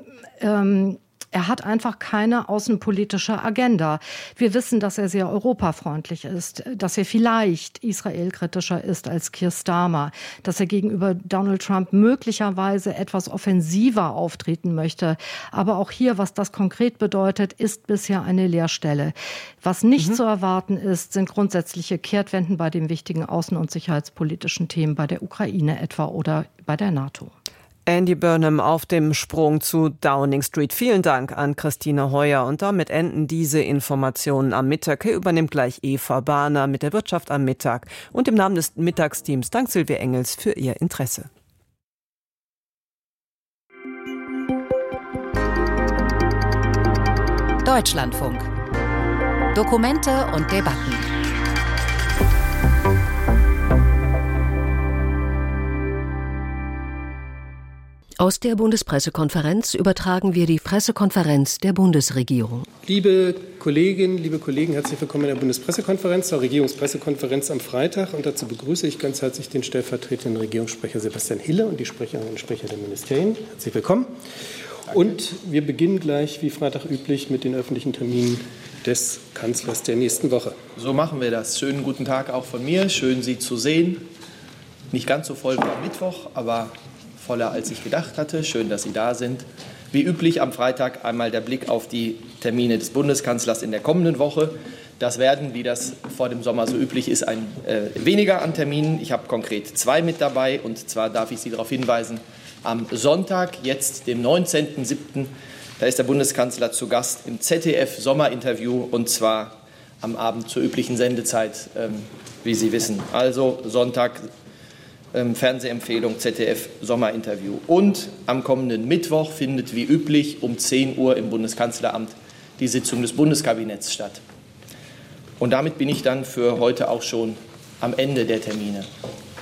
Er hat einfach keine außenpolitische Agenda. Wir wissen, dass er sehr europafreundlich ist, dass er vielleicht israelkritischer ist als Keir Starmer, dass er gegenüber Donald Trump möglicherweise etwas offensiver auftreten möchte. Aber auch hier, was das konkret bedeutet, ist bisher eine Leerstelle. Was nicht zu erwarten ist, sind grundsätzliche Kehrtwenden bei den wichtigen außen- und sicherheitspolitischen Themen, bei der Ukraine etwa oder bei der NATO. Andy Burnham auf dem Sprung zu Downing Street. Vielen Dank an Christine Heuer. Und damit enden diese Informationen am Mittag. Hier übernimmt gleich Eva Bahner mit der Wirtschaft am Mittag. Und im Namen des Mittagsteams dank Silvia Engels für ihr Interesse. Deutschlandfunk. Dokumente und Debatten. Aus der Bundespressekonferenz übertragen wir die Pressekonferenz der Bundesregierung. Liebe Kolleginnen, liebe Kollegen, herzlich willkommen in der Bundespressekonferenz, zur Regierungspressekonferenz am Freitag. Und dazu begrüße ich ganz herzlich den stellvertretenden Regierungssprecher Sebastian Hille und die Sprecherinnen und Sprecher der Ministerien. Herzlich willkommen. Danke. Und wir beginnen gleich, wie Freitag üblich, mit den öffentlichen Terminen des Kanzlers der nächsten Woche. So machen wir das. Schönen guten Tag auch von mir. Schön, Sie zu sehen. Nicht ganz so voll wie am Mittwoch, aber voller, als ich gedacht hatte. Schön, dass Sie da sind. Wie üblich am Freitag einmal der Blick auf die Termine des Bundeskanzlers in der kommenden Woche. Das werden, wie das vor dem Sommer so üblich ist, weniger an Terminen. Ich habe konkret 2 mit dabei. Und zwar darf ich Sie darauf hinweisen, am Sonntag, jetzt dem 19.07., da ist der Bundeskanzler zu Gast im ZDF-Sommerinterview, und zwar am Abend zur üblichen Sendezeit, wie Sie wissen. Also Sonntag, Fernsehempfehlung, ZDF-Sommerinterview. Und am kommenden Mittwoch findet wie üblich um 10 Uhr im Bundeskanzleramt die Sitzung des Bundeskabinetts statt. Und damit bin ich dann für heute auch schon am Ende der Termine.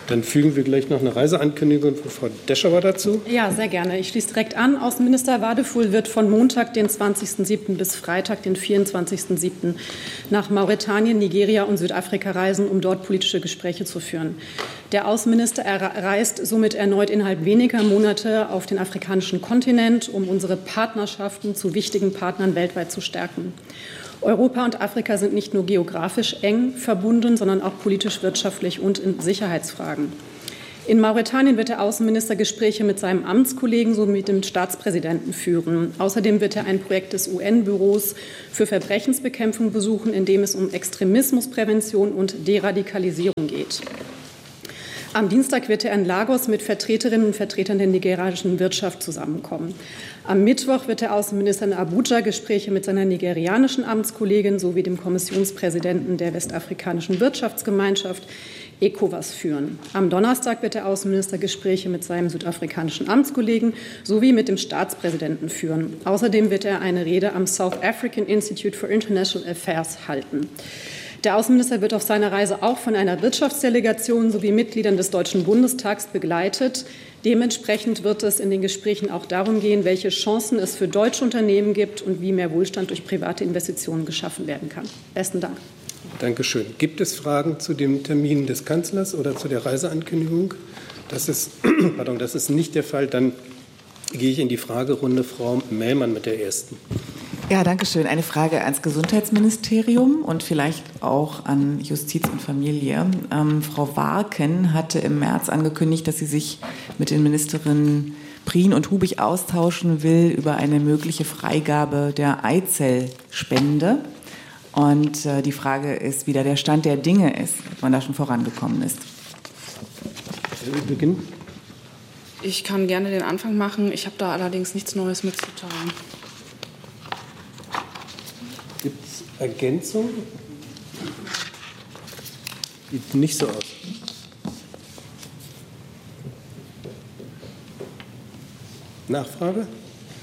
Dann fügen wir gleich noch eine Reiseankündigung von Frau Deschauer dazu. Ja, sehr gerne. Ich schließe direkt an. Außenminister Wadefuhl wird von Montag, den 20.07. bis Freitag, den 24.07. nach Mauretanien, Nigeria und Südafrika reisen, um dort politische Gespräche zu führen. Der Außenminister reist somit erneut innerhalb weniger Monate auf den afrikanischen Kontinent, um unsere Partnerschaften zu wichtigen Partnern weltweit zu stärken. Europa und Afrika sind nicht nur geografisch eng verbunden, sondern auch politisch, wirtschaftlich und in Sicherheitsfragen. In Mauretanien wird der Außenminister Gespräche mit seinem Amtskollegen sowie mit dem Staatspräsidenten führen. Außerdem wird er ein Projekt des UN-Büros für Verbrechensbekämpfung besuchen, in dem es um Extremismusprävention und Deradikalisierung geht. Am Dienstag wird er in Lagos mit Vertreterinnen und Vertretern der nigerianischen Wirtschaft zusammenkommen. Am Mittwoch wird der Außenminister in Abuja Gespräche mit seiner nigerianischen Amtskollegin sowie dem Kommissionspräsidenten der Westafrikanischen Wirtschaftsgemeinschaft ECOWAS führen. Am Donnerstag wird der Außenminister Gespräche mit seinem südafrikanischen Amtskollegen sowie mit dem Staatspräsidenten führen. Außerdem wird er eine Rede am South African Institute for International Affairs halten. Der Außenminister wird auf seiner Reise auch von einer Wirtschaftsdelegation sowie Mitgliedern des Deutschen Bundestags begleitet. Dementsprechend wird es in den Gesprächen auch darum gehen, welche Chancen es für deutsche Unternehmen gibt und wie mehr Wohlstand durch private Investitionen geschaffen werden kann. Besten Dank. Dankeschön. Gibt es Fragen zu dem Termin des Kanzlers oder zu der Reiseankündigung? Das ist nicht der Fall. Dann gehe ich in die Fragerunde. Frau Mellmann mit der ersten. Ja, danke schön. Eine Frage ans Gesundheitsministerium und vielleicht auch an Justiz und Familie. Frau Warken hatte im März angekündigt, dass sie sich mit den Ministerinnen Prien und Hubig austauschen will über eine mögliche Freigabe der Eizellspende. Und die Frage ist, wie da der Stand der Dinge ist, ob man da schon vorangekommen ist. Ich kann gerne den Anfang machen. Ich habe da allerdings nichts Neues mitzuteilen. Gibt es Ergänzungen? Sieht nicht so aus. Nachfrage?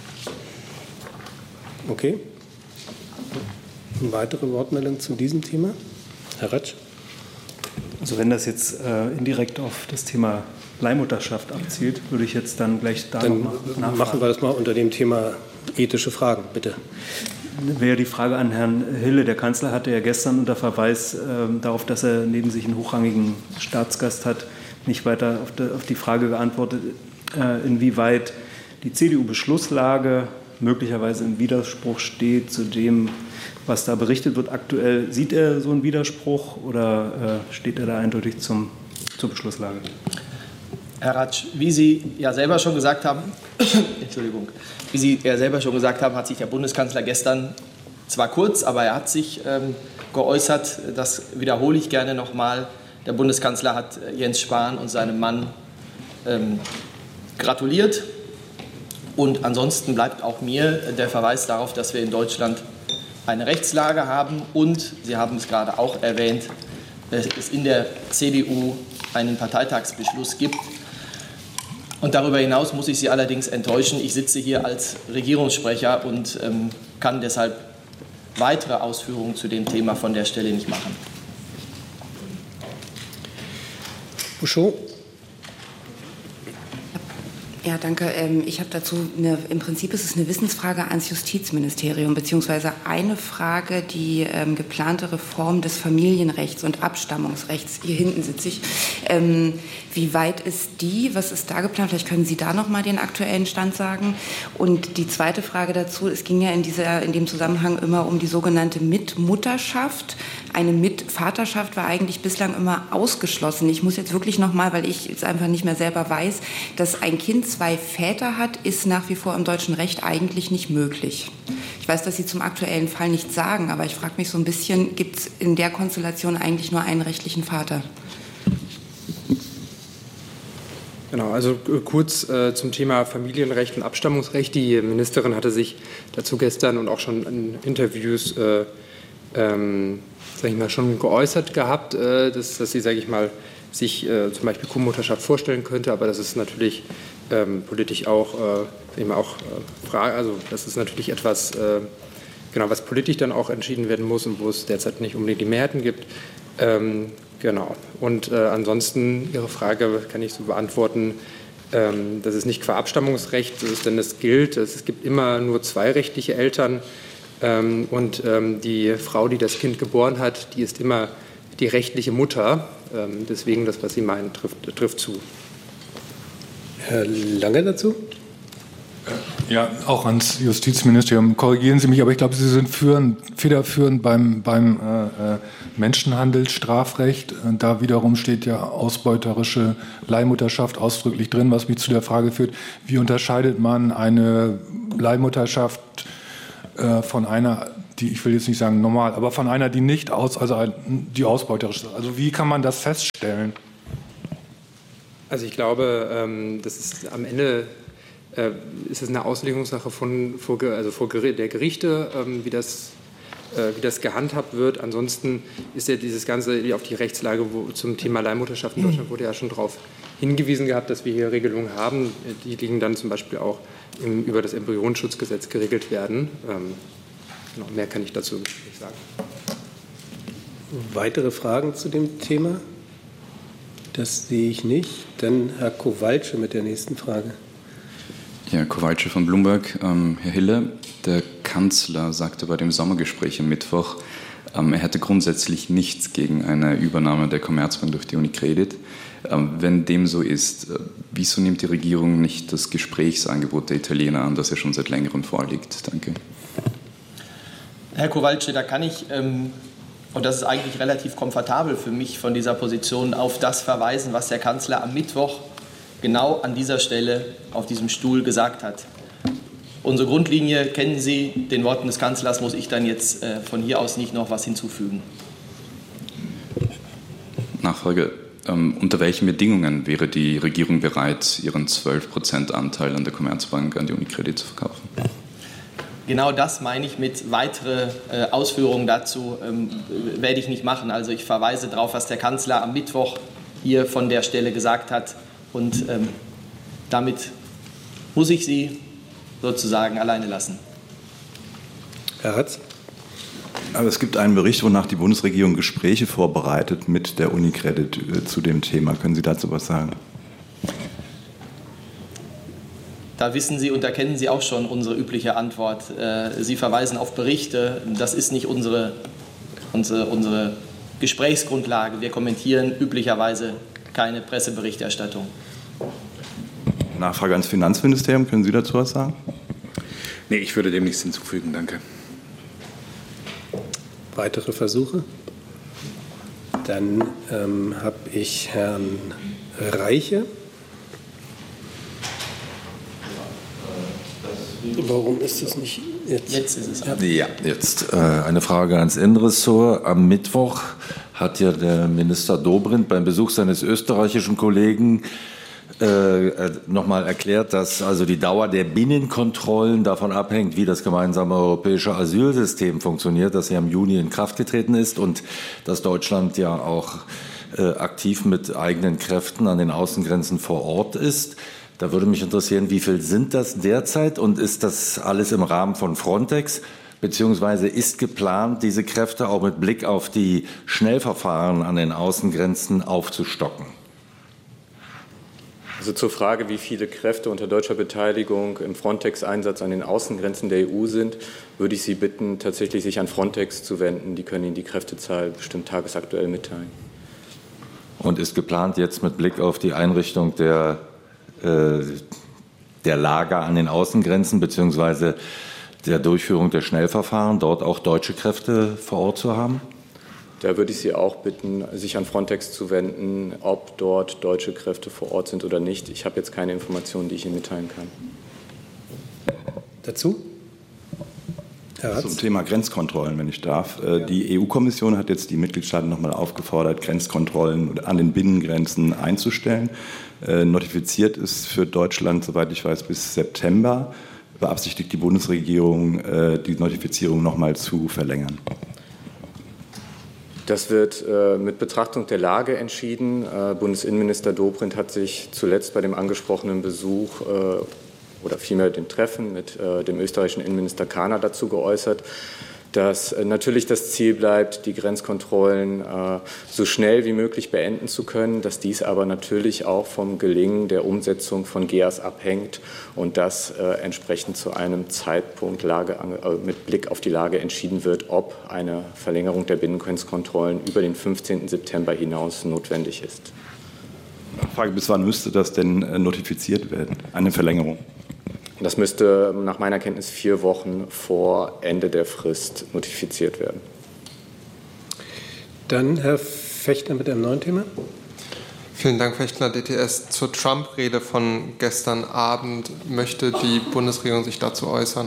Okay. Eine weitere Wortmeldung zu diesem Thema? Herr Ratsch? Also wenn das jetzt indirekt auf das Thema Leihmutterschaft abzielt, würde ich jetzt dann gleich da nochmal nachfragen. Machen wir das mal unter dem Thema ethische Fragen, bitte. Wäre die Frage an Herrn Hille. Der Kanzler hatte ja gestern unter Verweis darauf, dass er neben sich einen hochrangigen Staatsgast hat, nicht weiter auf die Frage geantwortet, inwieweit die CDU-Beschlusslage möglicherweise im Widerspruch steht zu dem, was da berichtet wird aktuell. Sieht er so einen Widerspruch oder steht er da eindeutig zur Beschlusslage? Herr Ratsch, wie Sie ja selber schon gesagt haben, wie Sie ja selber schon gesagt haben, hat sich der Bundeskanzler gestern zwar kurz, aber er hat sich geäußert. Das wiederhole ich gerne nochmal. Der Bundeskanzler hat Jens Spahn und seinem Mann gratuliert. Und ansonsten bleibt auch mir der Verweis darauf, dass wir in Deutschland eine Rechtslage haben und, Sie haben es gerade auch erwähnt, es in der CDU einen Parteitagsbeschluss gibt. Und darüber hinaus muss ich Sie allerdings enttäuschen. Ich sitze hier als Regierungssprecher und kann deshalb weitere Ausführungen zu dem Thema von der Stelle nicht machen. Bouchot. Ja, danke. Ich habe dazu im Prinzip ist es eine Wissensfrage ans Justizministerium, beziehungsweise eine Frage, die geplante Reform des Familienrechts und Abstammungsrechts. Hier hinten sitze ich. Wie weit ist die? Was ist da geplant? Vielleicht können Sie da noch mal den aktuellen Stand sagen. Und die zweite Frage dazu, es ging ja in dem Zusammenhang immer um die sogenannte Mitmutterschaft. Eine Mitvaterschaft war eigentlich bislang immer ausgeschlossen. Ich muss jetzt wirklich noch mal, weil ich es einfach nicht mehr selber weiß, dass ein Kind 2 Väter hat, ist nach wie vor im deutschen Recht eigentlich nicht möglich. Ich weiß, dass Sie zum aktuellen Fall nichts sagen, aber ich frage mich so ein bisschen, gibt es in der Konstellation eigentlich nur einen rechtlichen Vater? Genau, also kurz zum Thema Familienrecht und Abstammungsrecht. Die Ministerin hatte sich dazu gestern und auch schon in Interviews schon geäußert gehabt, dass sie, sich zum Beispiel Co-Mutterschaft vorstellen könnte, aber das ist natürlich politisch auch, also das ist natürlich etwas, was politisch dann auch entschieden werden muss und wo es derzeit nicht unbedingt die Mehrheiten gibt. Genau. Und ansonsten Ihre Frage kann ich so beantworten, dass es nicht qua Abstammungsrecht ist, denn es gilt, es gibt immer nur 2 rechtliche Eltern und die Frau, die das Kind geboren hat, die ist immer die rechtliche Mutter. Deswegen das, was Sie meinen, trifft zu. Herr Lange dazu? Ja, auch ans Justizministerium. Korrigieren Sie mich, aber ich glaube, Sie sind federführend beim Menschenhandelsstrafrecht. Da wiederum steht ja ausbeuterische Leihmutterschaft ausdrücklich drin, was mich zu der Frage führt, wie unterscheidet man eine Leihmutterschaft von einer, die, ich will jetzt nicht sagen normal, aber von einer, die nicht die ausbeuterisch ist. Also wie kann man das feststellen? Also ich glaube, das ist am Ende ist es eine Auslegungssache vor der Gerichte, wie das gehandhabt wird. Ansonsten ist ja dieses Ganze auf die Rechtslage zum Thema Leihmutterschaft in Deutschland wurde ja schon darauf hingewiesen gehabt, dass wir hier Regelungen haben, die liegen dann zum Beispiel auch über das Embryonenschutzgesetz geregelt werden. Genau, mehr kann ich dazu nicht sagen. Weitere Fragen zu dem Thema? Das sehe ich nicht. Dann Herr Kowalczyk mit der nächsten Frage. Ja, Kowalczyk von Bloomberg. Herr Hille, der Kanzler sagte bei dem Sommergespräch am Mittwoch, er hätte grundsätzlich nichts gegen eine Übernahme der Commerzbank durch die Unicredit. Wenn dem so ist, wieso nimmt die Regierung nicht das Gesprächsangebot der Italiener an, das ja schon seit längerem vorliegt? Danke. Herr Kowalczyk, da kann ich, und das ist eigentlich relativ komfortabel für mich von dieser Position, auf das verweisen, was der Kanzler am Mittwoch genau an dieser Stelle auf diesem Stuhl gesagt hat. Unsere Grundlinie kennen Sie, den Worten des Kanzlers muss ich dann jetzt von hier aus nicht noch was hinzufügen. Nachfrage. Unter welchen Bedingungen wäre die Regierung bereit, ihren 12% Anteil an der Commerzbank an die Unicredit zu verkaufen? Genau das meine ich mit weitere Ausführungen dazu werde ich nicht machen. Also ich verweise darauf, was der Kanzler am Mittwoch hier von der Stelle gesagt hat. Und damit muss ich Sie sozusagen alleine lassen. Herr Hatz? Aber es gibt einen Bericht, wonach die Bundesregierung Gespräche vorbereitet mit der Unicredit zu dem Thema. Können Sie dazu was sagen? Da wissen Sie und da kennen Sie auch schon unsere übliche Antwort. Sie verweisen auf Berichte. Das ist nicht unsere Gesprächsgrundlage. Wir kommentieren üblicherweise keine Presseberichterstattung. Nachfrage ans Finanzministerium. Können Sie dazu was sagen? Nee, ich würde dem nichts hinzufügen. Danke. Weitere Versuche? Dann habe ich Herrn Reiche. Warum ist das nicht jetzt? Jetzt ist es. Ja, jetzt eine Frage ans Innenressort. Am Mittwoch hat ja der Minister Dobrindt beim Besuch seines österreichischen Kollegen nochmal erklärt, dass also die Dauer der Binnenkontrollen davon abhängt, wie das gemeinsame europäische Asylsystem funktioniert, das ja im Juni in Kraft getreten ist und dass Deutschland ja auch aktiv mit eigenen Kräften an den Außengrenzen vor Ort ist. Da würde mich interessieren, wie viel sind das derzeit und ist das alles im Rahmen von Frontex? Beziehungsweise ist geplant, diese Kräfte auch mit Blick auf die Schnellverfahren an den Außengrenzen aufzustocken? Also zur Frage, wie viele Kräfte unter deutscher Beteiligung im Frontex-Einsatz an den Außengrenzen der EU sind, würde ich Sie bitten, tatsächlich sich an Frontex zu wenden. Die können Ihnen die Kräftezahl bestimmt tagesaktuell mitteilen. Und ist geplant, jetzt mit Blick auf die Einrichtung der Lager an den Außengrenzen beziehungsweise der Durchführung der Schnellverfahren, dort auch deutsche Kräfte vor Ort zu haben? Da würde ich Sie auch bitten, sich an Frontex zu wenden, ob dort deutsche Kräfte vor Ort sind oder nicht. Ich habe jetzt keine Informationen, die ich Ihnen mitteilen kann. Dazu? Herr Hatz? Zum Thema Grenzkontrollen, wenn ich darf. Die EU-Kommission hat jetzt die Mitgliedstaaten noch mal aufgefordert, Grenzkontrollen an den Binnengrenzen einzustellen. Notifiziert ist für Deutschland, soweit ich weiß, bis September. Beabsichtigt die Bundesregierung, die Notifizierung noch mal zu verlängern? Das wird mit Betrachtung der Lage entschieden. Bundesinnenminister Dobrindt hat sich zuletzt bei dem angesprochenen Besuch oder vielmehr dem Treffen mit dem österreichischen Innenminister Kahner dazu geäußert. dass natürlich das Ziel bleibt, die Grenzkontrollen so schnell wie möglich beenden zu können, dass dies aber natürlich auch vom Gelingen der Umsetzung von GEAS abhängt und dass entsprechend zu einem Zeitpunkt mit Blick auf die Lage entschieden wird, ob eine Verlängerung der Binnengrenzkontrollen über den 15. September hinaus notwendig ist. Frage, bis wann müsste das denn notifiziert werden, eine Verlängerung? Das müsste nach meiner Kenntnis 4 Wochen vor Ende der Frist notifiziert werden. Dann Herr Fechtner mit einem neuen Thema. Vielen Dank, Fechtner, DTS. Zur Trump-Rede von gestern Abend möchte die Bundesregierung sich dazu äußern?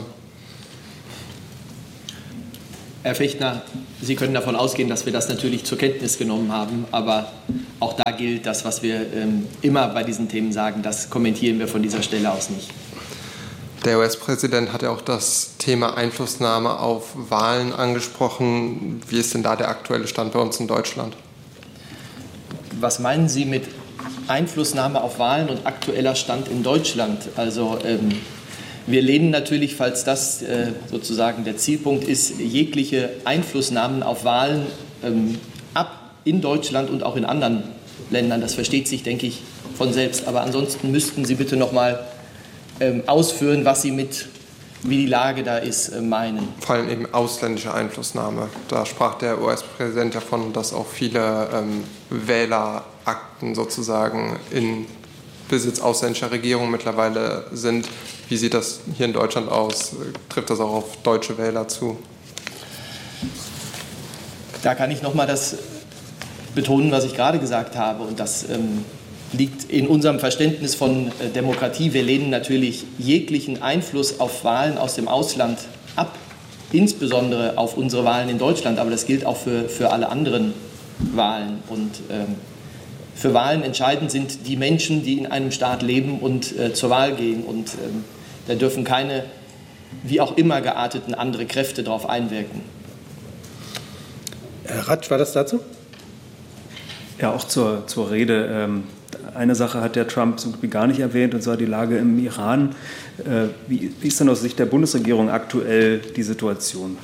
Herr Fechtner, Sie können davon ausgehen, dass wir das natürlich zur Kenntnis genommen haben. Aber auch da gilt das, was wir immer bei diesen Themen sagen. Das kommentieren wir von dieser Stelle aus nicht. Der US-Präsident hat ja auch das Thema Einflussnahme auf Wahlen angesprochen. Wie ist denn da der aktuelle Stand bei uns in Deutschland? Was meinen Sie mit Einflussnahme auf Wahlen und aktueller Stand in Deutschland? Also wir lehnen natürlich, falls das sozusagen der Zielpunkt ist, jegliche Einflussnahmen auf Wahlen ab in Deutschland und auch in anderen Ländern. Das versteht sich, denke ich, von selbst. Aber ansonsten müssten Sie bitte noch mal ausführen, was Sie mit, wie die Lage da ist, meinen. Vor allem eben ausländische Einflussnahme. Da sprach der US-Präsident davon, dass auch viele Wählerakten sozusagen in Besitz ausländischer Regierungen mittlerweile sind. Wie sieht das hier in Deutschland aus? Trifft das auch auf deutsche Wähler zu? Da kann ich noch mal das betonen, was ich gerade gesagt habe. Und das liegt in unserem Verständnis von Demokratie. Wir lehnen natürlich jeglichen Einfluss auf Wahlen aus dem Ausland ab, insbesondere auf unsere Wahlen in Deutschland. Aber das gilt auch für alle anderen Wahlen. Und für Wahlen entscheidend sind die Menschen, die in einem Staat leben und zur Wahl gehen. Und da dürfen keine, wie auch immer gearteten, andere Kräfte darauf einwirken. Herr Ratsch, war das dazu? Ja, auch zur Rede. Eine Sache hat der Trump so gut wie gar nicht erwähnt, und zwar die Lage im Iran. Wie ist denn aus Sicht der Bundesregierung aktuell die Situation?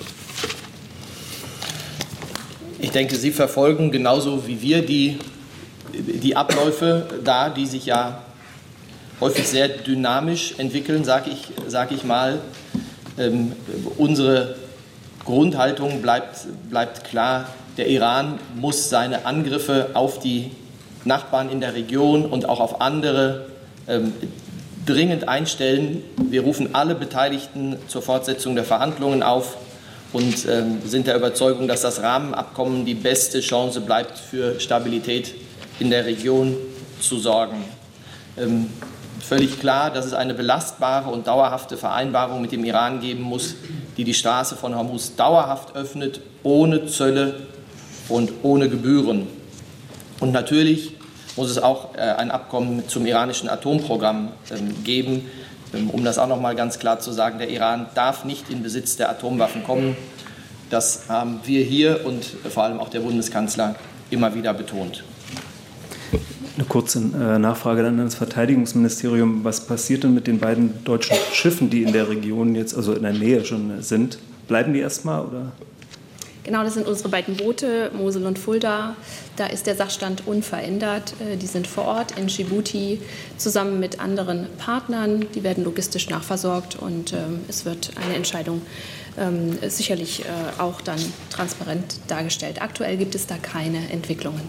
Ich denke, Sie verfolgen genauso wie wir die Abläufe da, die sich ja häufig sehr dynamisch entwickeln, sag ich mal. Unsere Grundhaltung bleibt klar. Der Iran muss seine Angriffe auf die Nachbarn in der Region und auch auf andere dringend einstellen. Wir rufen alle Beteiligten zur Fortsetzung der Verhandlungen auf und sind der Überzeugung, dass das Rahmenabkommen die beste Chance bleibt, für Stabilität in der Region zu sorgen. Völlig klar, dass es eine belastbare und dauerhafte Vereinbarung mit dem Iran geben muss, die die Straße von Hormuz dauerhaft öffnet, ohne Zölle und ohne Gebühren. Und natürlich muss es auch ein Abkommen zum iranischen Atomprogramm geben. Um das auch noch mal ganz klar zu sagen, der Iran darf nicht in Besitz der Atomwaffen kommen. Das haben wir hier und vor allem auch der Bundeskanzler immer wieder betont. Eine kurze Nachfrage dann an das Verteidigungsministerium. Was passiert denn mit den beiden deutschen Schiffen, die in der Region jetzt, also in der Nähe schon sind? Bleiben die erstmal oder? Genau, das sind unsere beiden Boote, Mosel und Fulda. Da ist der Sachstand unverändert. Die sind vor Ort in Djibouti zusammen mit anderen Partnern. Die werden logistisch nachversorgt und es wird eine Entscheidung sicherlich auch dann transparent dargestellt. Aktuell gibt es da keine Entwicklungen.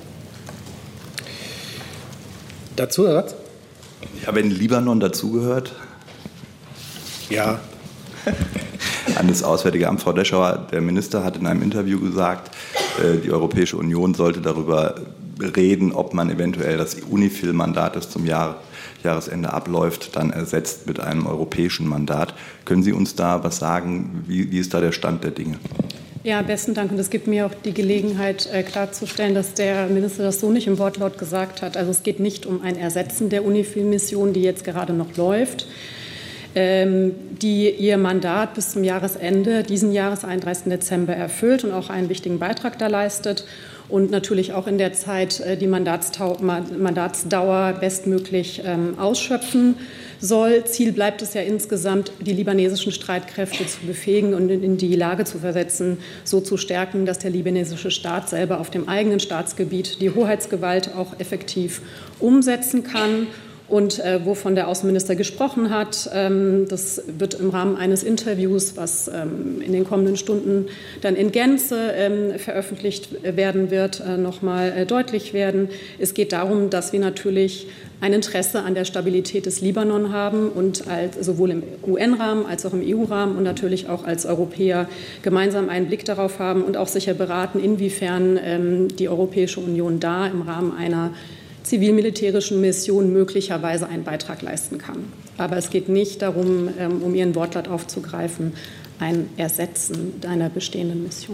Dazu, Herr Ratz? Ja, wenn Libanon dazugehört? Ja. An das Auswärtige Amt, Frau Deschauer, der Minister hat in einem Interview gesagt, die Europäische Union sollte darüber reden, ob man eventuell das UNIFIL-Mandat, das zum Jahresende abläuft, dann ersetzt mit einem europäischen Mandat. Können Sie uns da was sagen? Wie ist da der Stand der Dinge? Ja, besten Dank. Und es gibt mir auch die Gelegenheit, klarzustellen, dass der Minister das so nicht im Wortlaut gesagt hat. Also es geht nicht um ein Ersetzen der UNIFIL-Mission, die jetzt gerade noch läuft, die ihr Mandat bis zum Jahresende diesen Jahres, 31. Dezember, erfüllt und auch einen wichtigen Beitrag da leistet. und natürlich auch in der Zeit die Mandatsdauer bestmöglich ausschöpfen soll. Ziel bleibt es ja insgesamt, die libanesischen Streitkräfte zu befähigen und in die Lage zu versetzen, so zu stärken, dass der libanesische Staat selber auf dem eigenen Staatsgebiet die Hoheitsgewalt auch effektiv umsetzen kann. Und wovon der Außenminister gesprochen hat, das wird im Rahmen eines Interviews, was in den kommenden Stunden dann in Gänze veröffentlicht werden wird, noch mal deutlich werden. Es geht darum, dass wir natürlich ein Interesse an der Stabilität des Libanon haben und sowohl im UN-Rahmen als auch im EU-Rahmen und natürlich auch als Europäer gemeinsam einen Blick darauf haben und auch sicher beraten, inwiefern die Europäische Union da im Rahmen einer zivil-militärischen Mission möglicherweise einen Beitrag leisten kann. Aber es geht nicht darum, um Ihren Wortlaut aufzugreifen, ein Ersetzen einer bestehenden Mission.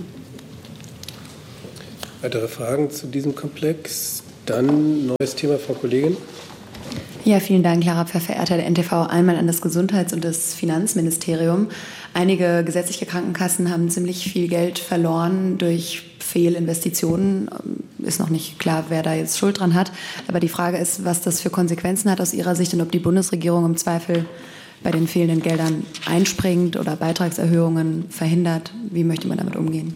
Weitere Fragen zu diesem Komplex? Dann neues Thema, Frau Kollegin. Ja, vielen Dank, Clara Pfeffer, RTL NTV. Einmal an das Gesundheits- und das Finanzministerium. Einige gesetzliche Krankenkassen haben ziemlich viel Geld verloren durch Fehlinvestitionen. Ist noch nicht klar, wer da jetzt Schuld dran hat. Aber die Frage ist, was das für Konsequenzen hat aus Ihrer Sicht und ob die Bundesregierung im Zweifel bei den fehlenden Geldern einspringt oder Beitragserhöhungen verhindert. Wie möchte man damit umgehen?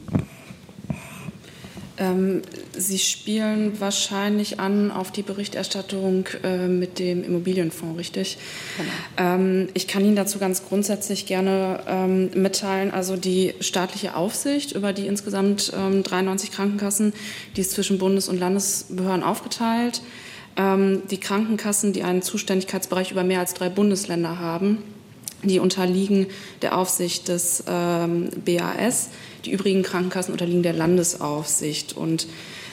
Sie spielen wahrscheinlich an auf die Berichterstattung mit dem Immobilienfonds, richtig? Genau. Ich kann Ihnen dazu ganz grundsätzlich gerne mitteilen, also die staatliche Aufsicht über die insgesamt 93 Krankenkassen, die ist zwischen Bundes- und Landesbehörden aufgeteilt. Die Krankenkassen, die einen Zuständigkeitsbereich über mehr als 3 Bundesländer haben, die unterliegen der Aufsicht des BAS. Die übrigen Krankenkassen unterliegen der Landesaufsicht. Und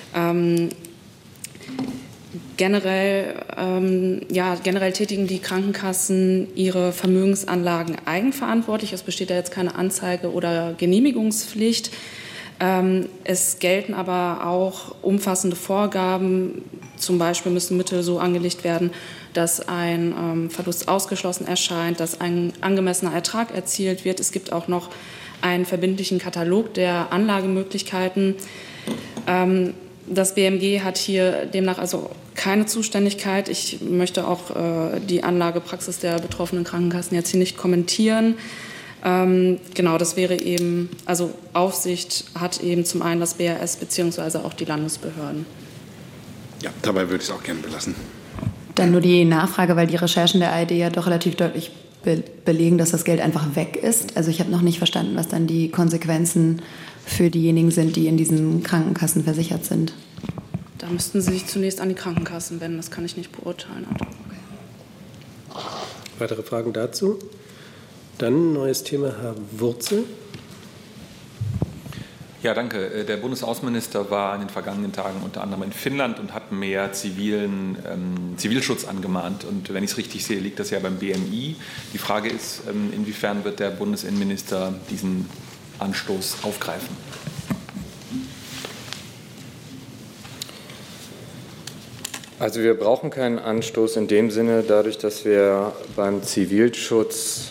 generell tätigen die Krankenkassen ihre Vermögensanlagen eigenverantwortlich. Es besteht da jetzt keine Anzeige- oder Genehmigungspflicht. Es gelten aber auch umfassende Vorgaben. Zum Beispiel müssen Mittel so angelegt werden, dass ein Verlust ausgeschlossen erscheint, dass ein angemessener Ertrag erzielt wird. Es gibt auch noch einen verbindlichen Katalog der Anlagemöglichkeiten. Das BMG hat hier demnach also keine Zuständigkeit. Ich möchte auch die Anlagepraxis der betroffenen Krankenkassen jetzt hier nicht kommentieren. Genau, das wäre eben, also Aufsicht hat eben zum einen das BAS beziehungsweise auch die Landesbehörden. Ja, dabei würde ich es auch gerne belassen. Dann nur die Nachfrage, weil die Recherchen der ARD ja doch relativ deutlich belegen, dass das Geld einfach weg ist. Also ich habe noch nicht verstanden, was dann die Konsequenzen für diejenigen sind, die in diesen Krankenkassen versichert sind. Da müssten Sie sich zunächst an die Krankenkassen wenden, das kann ich nicht beurteilen. Okay. Weitere Fragen dazu? Dann neues Thema, Herr Wurzel. Ja, danke. Der Bundesaußenminister war in den vergangenen Tagen unter anderem in Finnland und hat mehr Zivilschutz angemahnt. Und wenn ich es richtig sehe, liegt das ja beim BMI. Die Frage ist, inwiefern wird der Bundesinnenminister diesen Anstoß aufgreifen? Also wir brauchen keinen Anstoß in dem Sinne, dadurch, dass wir beim Zivilschutz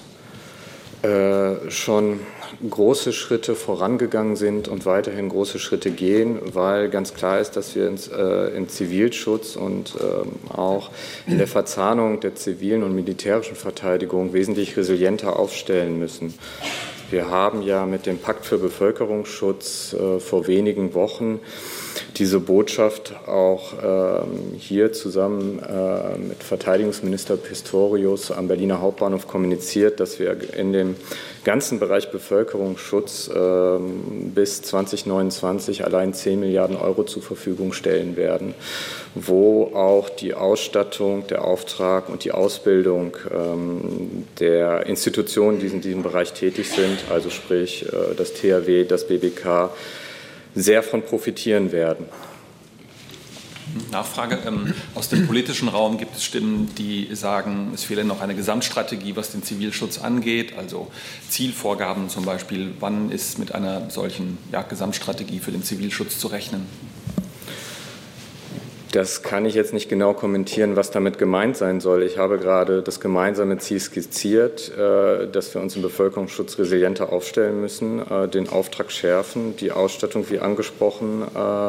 schon große Schritte vorangegangen sind und weiterhin große Schritte gehen, weil ganz klar ist, dass wir uns im Zivilschutz und auch in der Verzahnung der zivilen und militärischen Verteidigung wesentlich resilienter aufstellen müssen. Wir haben ja mit dem Pakt für Bevölkerungsschutz vor wenigen Wochen diese Botschaft auch hier zusammen mit Verteidigungsminister Pistorius am Berliner Hauptbahnhof kommuniziert, dass wir in dem ganzen Bereich Bevölkerungsschutz bis 2029 allein 10 Milliarden Euro zur Verfügung stellen werden, wo auch die Ausstattung, der Auftrag und die Ausbildung der Institutionen, die in diesem Bereich tätig sind, also sprich das THW, das BBK, sehr von profitieren werden. Nachfrage. Aus dem politischen Raum gibt es Stimmen, die sagen, es fehle noch eine Gesamtstrategie, was den Zivilschutz angeht, also Zielvorgaben zum Beispiel. Wann ist mit einer solchen Gesamtstrategie für den Zivilschutz zu rechnen? Das kann ich jetzt nicht genau kommentieren, was damit gemeint sein soll. Ich habe gerade das gemeinsame Ziel skizziert, dass wir uns im Bevölkerungsschutz resilienter aufstellen müssen, den Auftrag schärfen, die Ausstattung, wie angesprochen,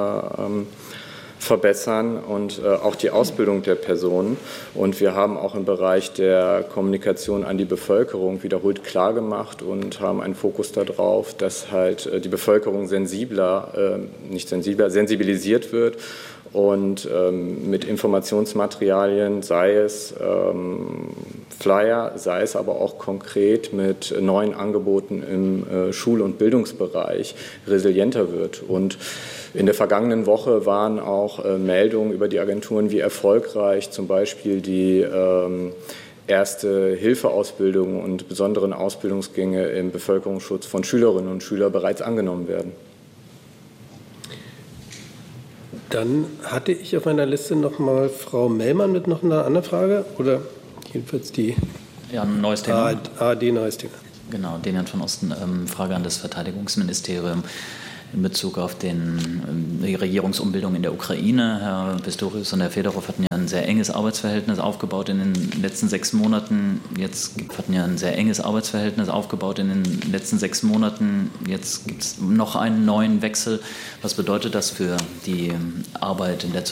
verbessern und auch die Ausbildung der Personen. Und wir haben auch im Bereich der Kommunikation an die Bevölkerung wiederholt klargemacht und haben einen Fokus darauf, dass halt die Bevölkerung sensibilisiert wird und mit Informationsmaterialien, sei es Flyer, sei es aber auch konkret mit neuen Angeboten im Schul- und Bildungsbereich resilienter wird. Und in der vergangenen Woche waren auch Meldungen über die Agenturen, wie erfolgreich zum Beispiel die erste Hilfeausbildung und besonderen Ausbildungsgänge im Bevölkerungsschutz von Schülerinnen und Schülern bereits angenommen werden. Dann hatte ich auf meiner Liste noch mal Frau Mellmann mit noch einer anderen Frage oder jedenfalls die ein neues Thema. neues Thema. Genau, Demian von Osten, Frage an das Verteidigungsministerium in Bezug auf die Regierungsumbildung in der Ukraine. Herr Pistorius und Herr Fedorov hatten ja ein sehr enges Arbeitsverhältnis aufgebaut in den letzten 6 Monaten. Jetzt gibt es noch einen neuen Wechsel. Was bedeutet das für die Arbeit in der